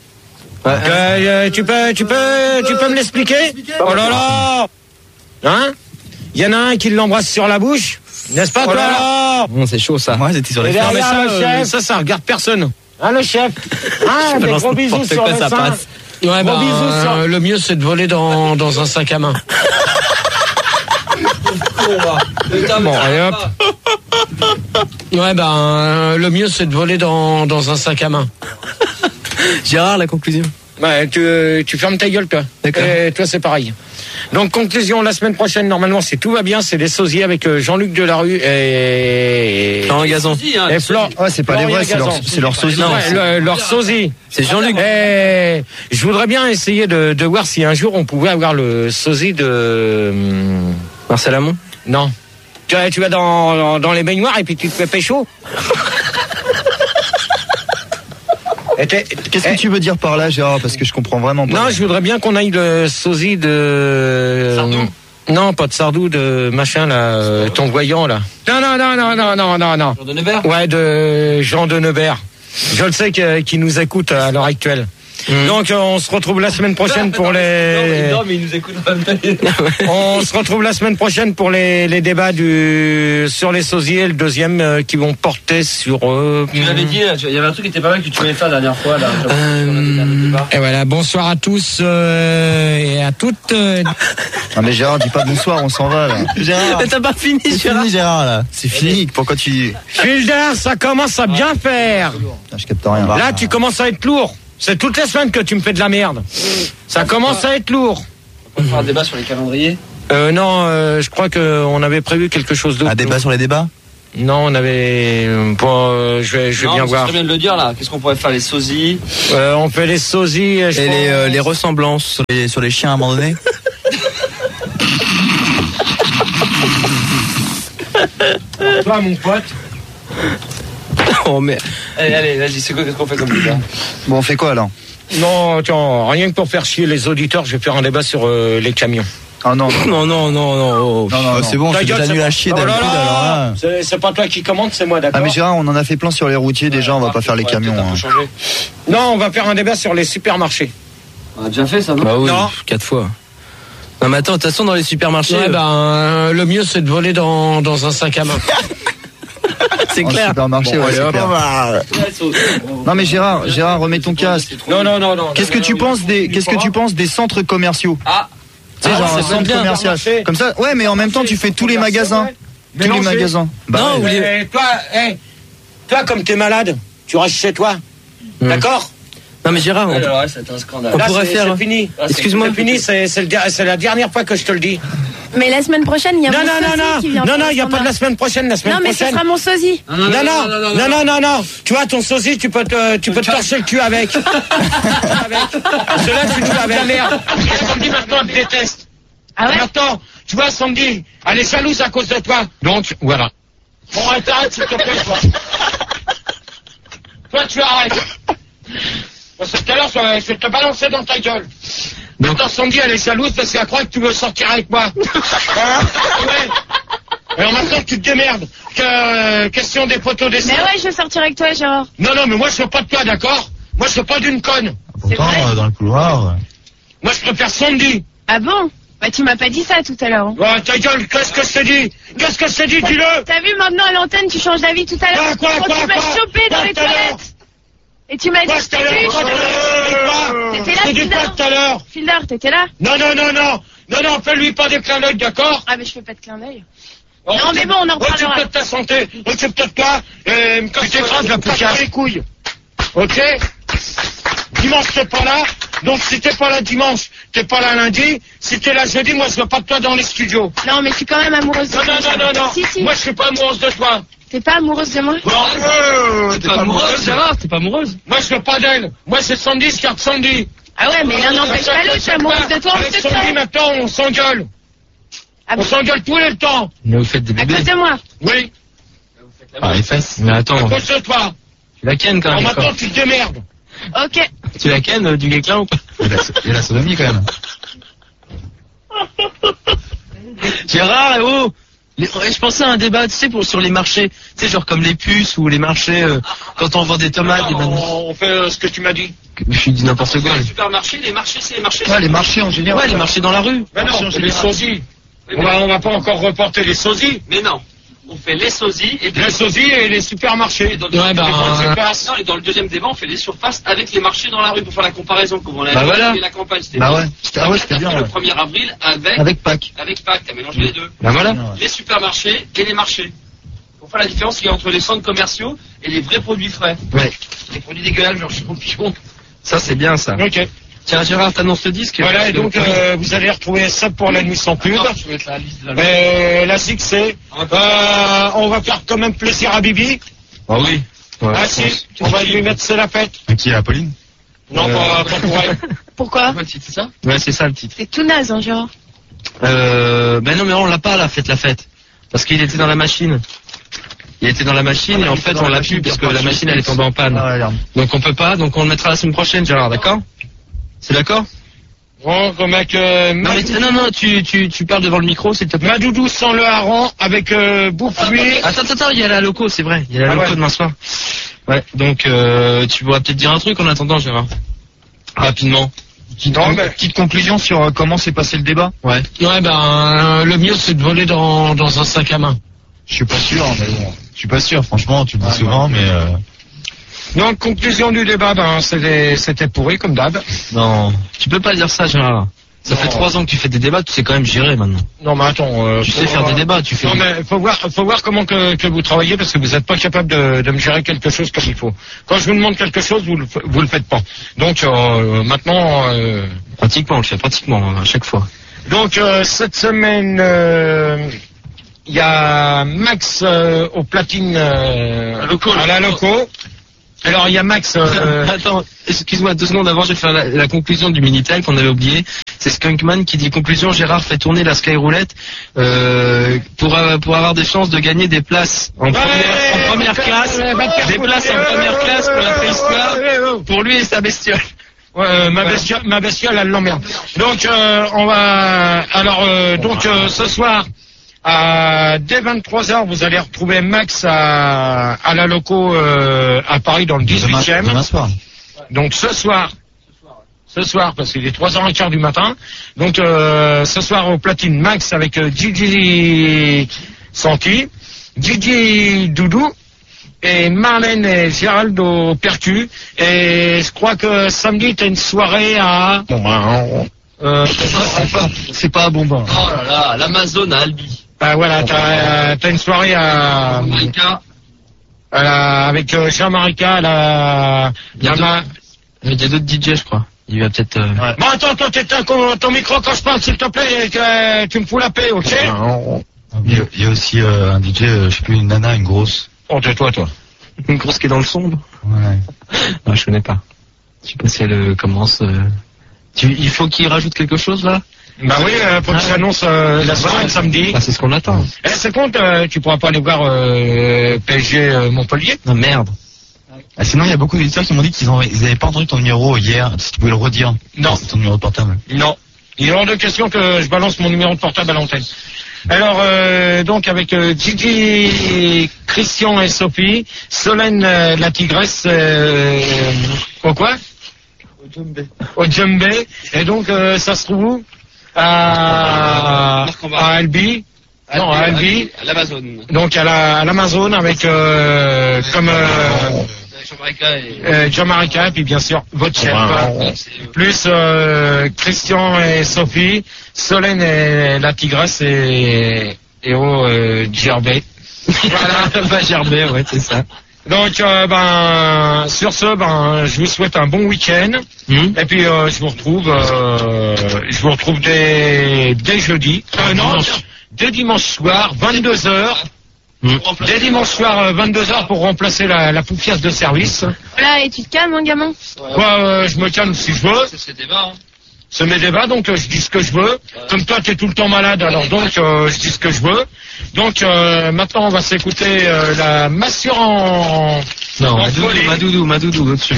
Tu peux me l'expliquer? Oh là là! Hein? Il y en a un qui l'embrasse sur la bouche, n'est-ce pas, toi là?
Bon, c'est chaud ça.
Moi j'étais sur les
fesses. Mais ça regarde personne. Hein, le chef? Ah, des gros bisous sur le sein. Ouais, le mieux c'est de voler dans un sac à main. Bon, allez hop. Ouais, le mieux c'est de voler dans un sac à main.
Gérard, la conclusion.
Ouais, tu fermes ta gueule, toi.
D'accord.
Et toi, c'est pareil. Donc, conclusion, la semaine prochaine, normalement, si tout va bien, c'est les sosiers avec Jean-Luc Delarue et...
Florent Gazan.
Et Florent.
Ouais, c'est pas les vrais, c'est leur sosie.
Ouais, leur sosie.
C'est Jean-Luc.
Et je voudrais bien essayer de voir si un jour on pouvait avoir le sosie de...
Marcel Amont?
Non. Tu vas dans les baignoires et puis tu te fais pécho.
Qu'est-ce que tu veux dire par là, Gérard? Parce que je comprends vraiment pas.
Non, je voudrais bien qu'on aille le sosie de...
Sardou?
Non, pas de Sardou, de machin là, ton voyant là. Non.
Jean de Neubert?
Ouais, de Jean de Neubert. Je le sais qu'il nous écoute à l'heure actuelle. Donc on se retrouve la semaine prochaine pour les...
Non, mais il nous écoute pas.
On se retrouve la semaine prochaine pour les débats sur les sosiers, le deuxième qui vont porter sur...
Tu l'avais dit, il y avait un truc qui était pas mal que tu voulais faire la dernière fois. Là,
et voilà, bonsoir à tous et à toutes.
Non mais Gérard, dis pas bonsoir, on s'en va là.
Gérard, t'as pas fini,
Gérard là. C'est fini. Pourquoi tu...
Fielder, ça commence à bien faire.
Je capte rien.
Là, tu commences à être lourd. C'est toutes les semaines que tu me fais de la merde. Ça commence à être lourd.
On peut faire un débat sur les calendriers.
Non, je crois qu'on avait prévu quelque chose d'autre.
Un débat sur les débats?
Non, on avait. Je vais bien voir.
C'est très bien de le dire là. Qu'est-ce qu'on pourrait faire, les sosies?
On fait les sosies.
Et les ressemblances
sur les chiens à un moment donné.
Toi, mon pote.
Oh mais.
Allez, vas-y, c'est quoi, qu'est-ce qu'on fait comme débat?
Bon, on fait quoi alors?
Non, tiens, rien que pour faire chier les auditeurs, je vais faire un débat sur les camions.
Ah non.
Non.
Non,
c'est bon, je suis déjà nul à chier d'habitude alors là.
C'est pas toi qui commande, c'est moi, d'accord.
Ah mais Gérard, on en a fait plein sur les routiers déjà, on va pas faire les camions.
Non, on va faire un débat sur les supermarchés.
On a déjà fait ça, non?
Bah oui,
Non.
4 fois. Non mais attends, de toute façon dans les supermarchés.
Ouais, le mieux c'est de voler dans un sac à main.
C'est clair.
Supermarché, ouais, c'est clair. Non mais Gérard, remets ton casque.
Non.
Qu'est-ce que tu penses des centres commerciaux?
Ah.
Tu sais, genre un
c'est
centre
bien,
commercial. Comme ça, ouais, mais en même temps, tu fais tous les magasins. Tous les magasins.
Non, toi, comme t'es malade, tu restes chez toi. D'accord?
Non mais Gérard,
c'est un scandale.
on pourrait faire.
C'est fini.
Excuse-moi.
C'est fini, c'est la dernière fois que je te le dis.
Mais la semaine prochaine, il y a mon sosie qui vient.
Non, il n'y a pas de la semaine prochaine. La semaine
non, mais
prochaine.
ce sera mon sosie.
Non. Tu vois, ton sosie, tu peux te torcher le cul avec. Cela, tu joues avec la merde. Samedi, maintenant, elle te déteste.
Ah ouais?
Maintenant, tu vois, Sandy, elle est jalouse à cause de toi. Donc, voilà. Bon, arrête, s'il te plaît, toi. Toi, tu arrêtes. Parce que tout à l'heure, je vais te balancer dans ta gueule. Maintenant, Sandy, elle est jalouse parce qu'elle croit que tu veux sortir avec moi. Ouais. Alors maintenant, tu te démerdes. Question des photos des.
Mais ouais, je vais sortir avec toi, Gérard.
Non, mais moi, je veux pas de toi, d'accord? Moi, je veux pas d'une conne.
Pourtant, dans le couloir.
Moi, je préfère Sandy.
Ah bon? Bah, tu m'as pas dit ça tout à l'heure. Hein.
Ouais, ta gueule, qu'est-ce que je t'ai dit? Qu'est-ce que je t'ai dit, dis-le?
T'as vu, maintenant, à l'antenne, tu changes d'avis tout à l'heure.
Quoi,
tu m'as chopé dans les toilettes. Et tu m'as dit,
T'étais là, tout à l'heure.
Fielder, t'étais là?
Non, fais-lui pas des clins d'œil, d'accord?
Ah, mais je fais pas de clin d'œil. Non, mais bon, on en reparlera.
Occupe-toi de ta santé, occupe-toi de toi, quand je t'écrase la poussière les couilles. Ok? Dimanche, t'es pas là, donc si t'es pas là dimanche, t'es pas là lundi, si t'es là jeudi, moi je veux pas de toi dans les studios.
Non, mais je suis quand même amoureuse de toi.
Non.
Si.
Moi je suis pas amoureuse de toi.
T'es pas amoureuse de moi?
T'es pas amoureuse, Gérard? T'es pas amoureuse?
Moi je veux pas d'elle. Moi c'est Sandy, je garde Sandy.
Ah ouais, mais l'un n'empêche pas l'autre, je suis amoureuse de toi en
Avec
secret.
Sandy maintenant on s'engueule.
Ah
On s'engueule tout le temps.
Mais vous faites des
à
bébés.
cause de moi?
Oui.
Ah, les fesses. Mais
À
attends,
cause de toi.
tu la kennes quand
Alors
même.
maintenant tu te démerdes.
Ok.
Tu la kennes du Guéclin ou pas?
Il y a la sodomie quand même.
Gérard, je pensais à un débat, tu sais, sur les marchés, tu sais, genre comme les puces ou les marchés, quand on vend des tomates, des bananes.
On fait ce que tu m'as dit.
Je dis n'importe quoi.
Les supermarchés, les marchés, c'est les marchés.
Ouais, les marchés en général.
Ouais, les marchés dans la rue.
Mais non, les sosies. On va pas encore reporter les sosies.
Mais non. On fait les sosies et
Les sosies et les supermarchés.
Et dans le deuxième débat, on fait les surfaces avec les marchés dans la rue pour faire la comparaison. Comme on a
voilà.
fait la campagne, c'était
Bah
bien.
ouais, c'était bien.
Le
Ouais.
1er avril
Avec Pâques.
t'as mélangé les deux.
Bah voilà.
Les supermarchés et les marchés. Pour faire la différence qu'il y a entre les centres commerciaux et les vrais produits frais.
Ouais.
Les produits dégueulasses, genre champignons.
Ça, c'est bien, ça.
Ok.
Tiens, Gérard, t'annonces le disque.
Voilà, et donc vous allez retrouver ça pour la nuit sans pub.
Je vais mettre la liste de la
La SIG, c'est... on va faire quand même plaisir à Bibi.
Ah oui. Ouais,
Ah si, on va lui mettre c'est la fête.
Qui est Apolline?
Non, pas pour elle.
Pourquoi?
c'est ça?
Ouais, c'est ça le titre.
C'est tout naze, hein, Gérard.
Ben non, mais on l'a pas, la fête. Parce qu'il était dans la machine. Il était dans la machine et en fait on l'a plus parce que la machine elle est tombée en panne. Donc on peut pas, donc on le mettra la semaine prochaine, Gérard, d'accord? C'est d'accord?
Bon, comme avec...
Non, tu parles devant le micro, s'il te plaît.
Madoudou sans le hareng avec bouffe-lui.
Attends, il y a la loco, c'est vrai. Il y a la loco demain soir. Ouais, donc tu pourras peut-être dire un truc en attendant, Gérard. Rapidement.
Petite conclusion sur comment s'est passé le débat.
Ouais.
Ouais, le mieux c'est de voler dans un sac à main.
Je suis pas sûr, mais bon. Je suis pas sûr, franchement, tu le dis souvent, mais...
Donc, conclusion du débat, c'était pourri comme d'hab.
Non, tu peux pas dire ça, Gérard. Ça fait 3 ans que tu fais des débats, tu sais quand même gérer maintenant.
Non, mais attends.
Tu sais faire des débats, tu fais.
Non, mais faut voir comment que vous travaillez parce que vous n'êtes pas capable de me gérer quelque chose comme il faut. Quand je vous demande quelque chose, vous le faites pas. Donc maintenant.
Pratiquement, on le fait pratiquement à chaque fois.
Donc cette semaine, il y a Max au platine à la loco. Alors il y a Max.
Attends, excuse-moi 2 secondes avant, je vais faire la conclusion du Minitel qu'on avait oublié. C'est Skunkman qui dit conclusion. Gérard fait tourner la Skyroulette pour avoir des chances de gagner des places en première classe, des places en première classe pour la préhistoire, pour lui et sa bestiole.
Ma bestiole, elle l'emmerde. Donc on va. Alors donc ce soir. Dès 23h, vous allez retrouver Max à la loco à Paris dans le 18e.
Demain soir.
Donc ce soir, parce qu'il est 3h15 du matin. Donc ce soir au platine Max avec Gigi Santi, Gigi Doudou et Marlène et Gérald au percu. Et je crois que samedi t'as une soirée à...
c'est pas à Bombin. Oh là là, l'Amazon à Albi.
Voilà, t'as une soirée avec Jean-Marica,
il y a d'autres DJ, je crois. Il va peut-être...
Bon, attends, t'éteins ton micro quand je parle, s'il te plaît, et tu me fous la paix, ok?
Il y a aussi un DJ, je sais plus, une nana, une grosse.
Oh, tais-toi, toi.
Une grosse qui est dans le sombre?
Ouais.
Non, je connais pas. Je sais pas si elle commence... Il faut qu'il rajoute quelque chose, là?
Bah oui, faut que tu annonces la soirée de samedi.
Bah, c'est ce qu'on attend.
C'est con, tu pourras pas aller voir PSG Montpellier?
Non, merde.
Sinon, il y a beaucoup d'éditeurs qui m'ont dit qu'ils avaient pas entendu ton numéro hier. Si tu pouvais le redire.
Non.
C'est ton numéro de portable.
Non. Il est hors de question que je balance mon numéro de portable à l'antenne. Alors, donc, avec Gigi, Christian et Sophie, Solène, la tigresse, au quoi? Au djembé. Et donc, ça se trouve où? À Albi. Non, à Albi.
À l'Amazon.
Donc, à l'Amazon avec, comme, Jean-Marica, et puis bien sûr, votre chef. Plus, Christian et Sophie, Solène et la tigresse et au, djembé.
Voilà, Gerbet, ouais, c'est ça.
Donc, sur ce, je vous souhaite un bon week-end. Et puis, je vous retrouve dès jeudi. Non, dès dimanche soir, 22h. Dès dimanche soir, 22h pour remplacer la poufiasse de service.
Voilà, et tu te calmes, hein, gamin?
Je me calme si je veux.
C'est débat, hein.
C'est mes débats, donc je dis ce que je veux. Comme toi, tu es tout le temps malade, alors donc je dis ce que je veux. Donc maintenant, on va s'écouter la massure en...
Non, Madoudou, au-dessus.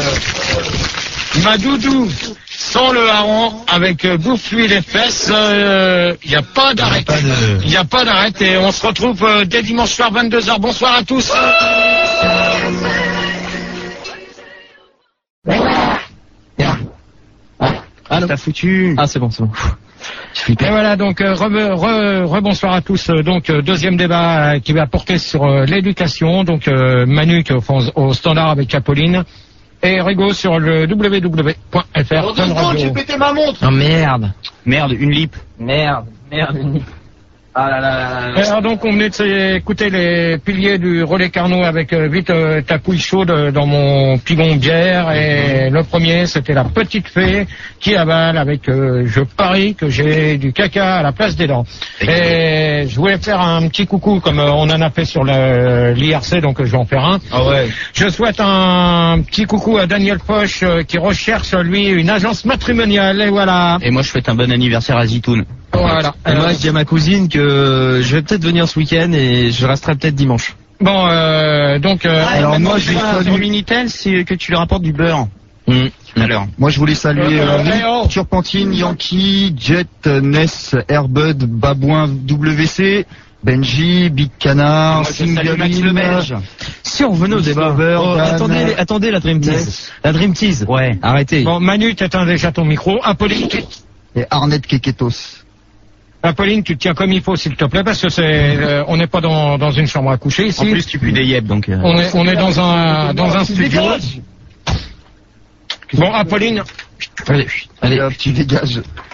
Madoudou, sans le hareng, avec bouffe-lui les fesses, il n'y a pas d'arrêt. Il n'y a pas d'arrêt, et on se retrouve dès dimanche soir, 22h. Bonsoir à tous.
T'as foutu. Ah, c'est bon.
Et voilà, donc rebonsoir à tous. Donc deuxième débat qui va porter sur l'éducation. Donc Manu qui est au standard avec Apolline et Rigo sur le www.fr.
J'ai pété ma montre.
Oh merde.
Merde, une lip.
Merde, une lip. Ah là là.
Alors donc on venait d'écouter les piliers du relais Carnot avec vite ta couille chaude dans mon pigon bière, et le premier c'était la petite fée qui avale avec je parie que j'ai du caca à la place des dents. Et je voulais faire un petit coucou comme on en a fait sur l'IRC, donc je vais en faire un.
Ah ouais.
Je souhaite un petit coucou à Daniel Poche qui recherche lui une agence matrimoniale, et voilà.
Et moi je souhaite un bon anniversaire à Zitoun.
Voilà.
Et moi, je dis à ma cousine que je vais peut-être venir ce week-end et je resterai peut-être dimanche.
Bon, donc...
alors moi, je vais saluer le Minitel, c'est que tu lui rapportes du beurre. Alors,
moi, je voulais saluer Turpentine, Yankee, Jet, Ness, Airbud, Babouin, WC, Benji, Big Canard,
Max le Belge.
Survenez au débat. Attendez la Dream Tease. La Dream Tease.
Ouais.
Arrêtez.
Bon, Manu, t'éteins déjà ton micro. Apolline,
et Arnett Keketos.
Apolline, tu te tiens comme il faut, s'il te plaît, parce que on n'est pas dans une chambre à coucher ici.
En plus, tu pues des yeux, donc.
On est dans un studio. Bon, Apolline.
Allez, hop, tu dégages.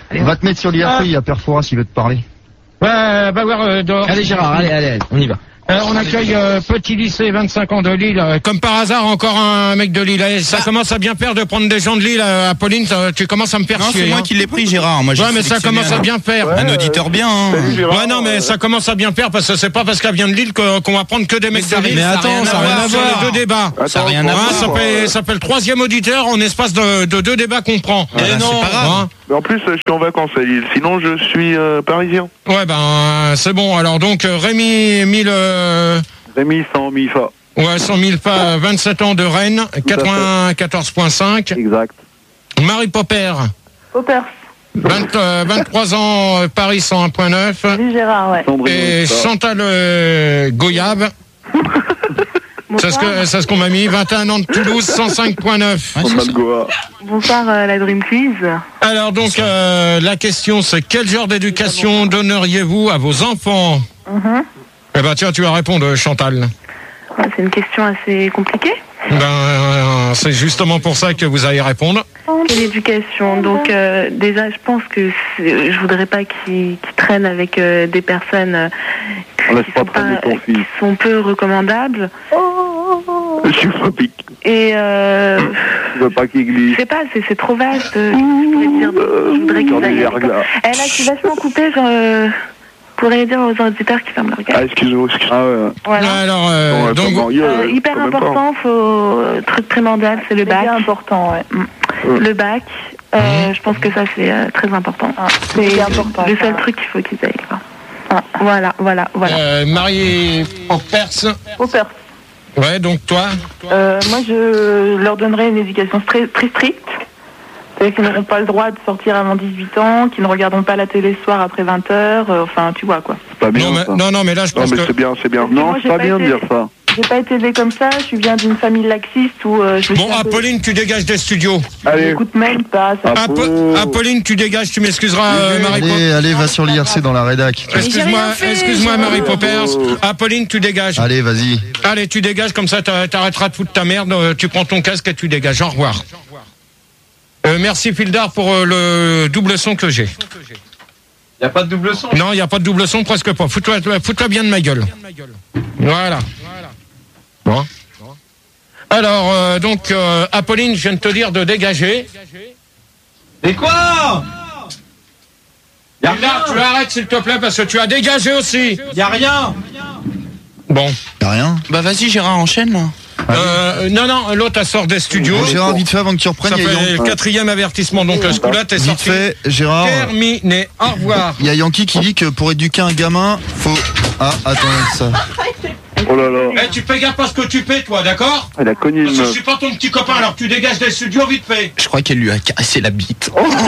Va te mettre sur l'IRC, il y a Père Fouras, il veut te parler.
Va voir dehors.
Allez Gérard, allez, on y va.
On accueille Petit Lycée, 25 ans de Lille. Comme par hasard, encore un mec de Lille. Ça commence à bien faire de prendre des gens de Lille. Apolline, tu commences à me faire chier.
C'est moi qui l'ai pris, Gérard. Moi,
ouais, mais ça commence à bien faire.
Un auditeur bien. Hein.
Ouais, non, mais ça commence à bien faire parce que c'est pas parce qu'elle vient de Lille qu'on va prendre que des mecs de Lille.
Mais attends, ça n'a rien à voir.
Les deux débats.
Ça n'a rien à voir.
Ça fait le 3e auditeur en espace de 2 débats qu'on prend.
Et non, c'est pas grave.
Mais en plus, je suis en vacances à Lille. Sinon, je suis parisien.
Ouais, c'est bon. Alors donc, Rémi
100 000 fa.
Ouais, 100 000 fa, 27 ans de Rennes, 94.5.
Exact.
Marie Popper.
Popper.
23 ans, Paris 101.9.
Oui, Gérard, ouais.
Et Chantal Goyave. C'est ce qu'on m'a mis. 21 ans de Toulouse, 105.9.
Bonsoir, la Dream Quiz.
Alors donc, la question c'est quel genre d'éducation donneriez-vous à vos enfants? Eh ben tiens, tu vas répondre, Chantal.
C'est une question assez compliquée.
C'est justement pour ça que vous allez répondre.
Quelle éducation? Donc déjà, je pense que je voudrais pas qu'ils traînent avec des personnes qui sont peu recommandables.
Je suis phobique.
Et
je veux pas qu'ils glissent.
Je sais pas, c'est trop vaste. Je voudrais qu'ils aillent. Là, je suis vachement coupée. Pourrais dire aux auditeurs qui ferment leur gueule.
Ah, excusez-moi. Ah ouais.
Voilà.
Alors, donc,
hyper important, truc primordial, c'est le bac. C'est important, ouais. Le bac, je pense que ça c'est très important. C'est important. Le seul truc qu'il faut qu'ils aillent. Quoi. Voilà.
Marie Poppers. Ouais, donc toi
moi, je leur donnerais une éducation très, très stricte. C'est-à-dire qu'ils n'auront pas le droit de sortir avant 18 ans, qu'ils ne regarderont pas la télé le soir après 20h, enfin, tu vois, quoi.
C'est pas bien,
non, mais là, je pense que...
c'est bien.
Non, c'est pas bien de dire ça.
J'ai pas été élevée comme ça, je viens d'une famille laxiste où...
Bon, Apolline, tu dégages des studios.
Allez. J'écoute même pas.
Apolline, tu dégages, tu m'excuseras, Marie.
Allez, va sur l'IRC dans la rédac.
Excuse-moi, Marie Poppers. Apolline, tu dégages.
Allez, vas-y.
Allez, tu dégages, comme ça, t'arrêteras de foutre ta merde, tu prends ton casque et tu dégages. Au revoir. Merci Fildar pour le double son que j'ai.
Y a pas de double son?
Non, y a pas de double son, presque pas. Fous-toi bien de ma gueule. Voilà. Bon. Alors, donc, Apolline, je viens de te dire de dégager.
Et quoi?
Fildar, tu arrêtes s'il te plaît parce que tu as dégagé aussi.
Y a rien.
Bon.
Y a rien.
Bah vas-y Gérard, enchaîne là.
Non, l'autre elle sort des studios.
Gérard, vite fait avant que tu reprennes.
Ça fait le 4e avertissement, donc ce coup-là t'es sorti.
Vite fait, Gérard.
Terminé. Au revoir.
Il y a Yankee qui dit que pour éduquer un gamin, faut. Ah, attends ça.
Oh là là.
Tu fais gaffe à ce que tu fais, toi, d'accord?
Elle a connu
Parce que je suis pas ton petit copain, alors tu dégages des studios vite fait.
Je crois qu'elle lui a cassé la bite.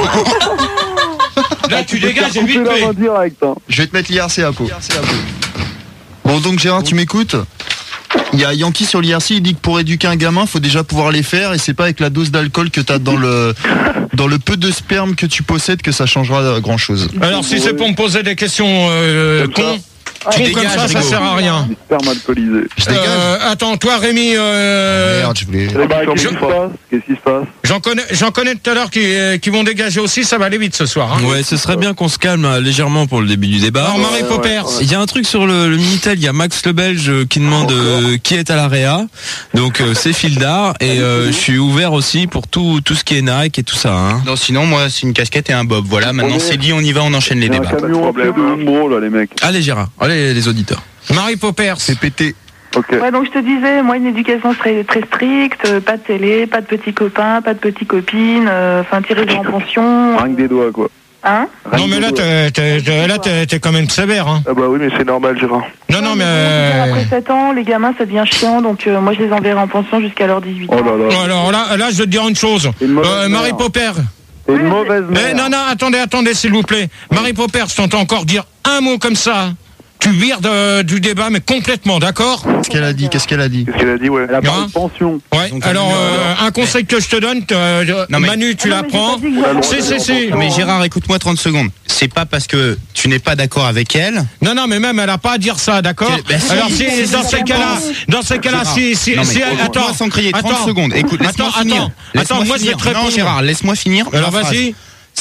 Là, tu dégages et vite fait.
Je vais te mettre l'IRC à peau. Bon, donc Gérard, tu m'écoutes? Il y a Yankee sur l'IRC, il dit que pour éduquer un gamin, faut déjà pouvoir les faire et c'est pas avec la dose d'alcool que t'as dans le peu de sperme que tu possèdes que ça changera grand chose.
Alors si c'est pour me poser des questions cons, comme ça sert à rien.
Sperme alcoolisé.
Je dégage.
Attends, toi Rémi,
Merde, je voulais...
Qu'est-ce qui se passe?
J'en connais tout à l'heure qui vont dégager aussi, ça va aller vite ce soir. Hein.
Ouais, ce serait bien qu'on se calme légèrement pour le début du débat.
Alors Marie Poppers.
Il y a un truc sur le Minitel, il y a Max le Belge qui demande qui est à la réa. Donc c'est Fildar et je suis ouvert aussi pour tout ce qui est Nike et tout ça. Hein.
Non, sinon moi c'est une casquette et un bob. Voilà, maintenant c'est dit, on y va, on enchaîne les débats.
Pas de problème, là les mecs.
Allez Gérard, allez les auditeurs.
Marie Poppers.
C'est pété.
Okay.
Ouais, donc je te disais, moi une éducation très, très stricte, pas de télé, pas de petits copains, pas de petites copines, enfin tirer en pension.
Rien que des doigts quoi.
Hein?
Non mais là t'es quand même sévère hein.
Ah bah oui mais c'est normal Gérard.
Non mais
après 7 ans, les gamins ça devient chiant donc moi je les enverrai en pension jusqu'à leurs 18 ans.
Oh là là. Alors là je vais te dire une chose. Marie Poppers.
C'est une mauvaise mère.
Non, attendez s'il vous plaît. Marie Poppers, je t'entends encore dire un mot comme ça. Tu vires du débat, mais complètement, d'accord?
Qu'est-ce qu'elle a dit?
Ouais. Elle a pas de pension.
Ouais. Donc, alors, un conseil que je te donne, Manu, tu l'apprends. Si.
Mais Gérard, écoute-moi 30 secondes. C'est pas parce que tu n'es pas d'accord avec elle.
Non, mais même, elle a pas à dire ça, d'accord? Alors, si, dans ces cas-là, si,
attends. Sans crier, 30 secondes. Écoute, laisse-moi finir.
Attends, moi, je vais te répondre.
Non, Gérard, laisse-moi finir.
Alors, vas-y.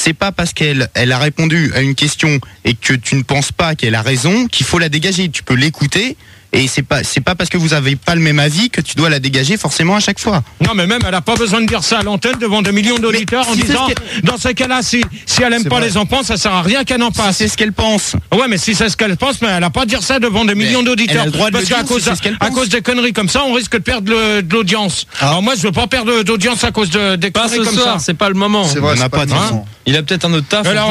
c'est pas parce qu'elle a répondu à une question et que tu ne penses pas qu'elle a raison qu'il faut la dégager. Tu peux l'écouter. Et c'est pas parce que vous avez pas le même avis que tu dois la dégager forcément à chaque fois.
Non, mais même elle a pas besoin de dire ça à l'antenne devant des millions d'auditeurs en disant dans ce cas-là, si elle aime pas les enfants, ça sert à rien qu'elle en passe.
Si c'est ce qu'elle pense.
Ouais, mais si c'est ce qu'elle pense, mais elle a pas à dire ça devant des millions d'auditeurs.
Elle a le droit de
parce qu'à cause des conneries comme ça, on risque de perdre de l'audience. Alors moi, je veux pas perdre d'audience à cause des conneries comme ça.
C'est pas le moment.
C'est vrai,
On n'a pas dit.
Il a peut-être un autre taf.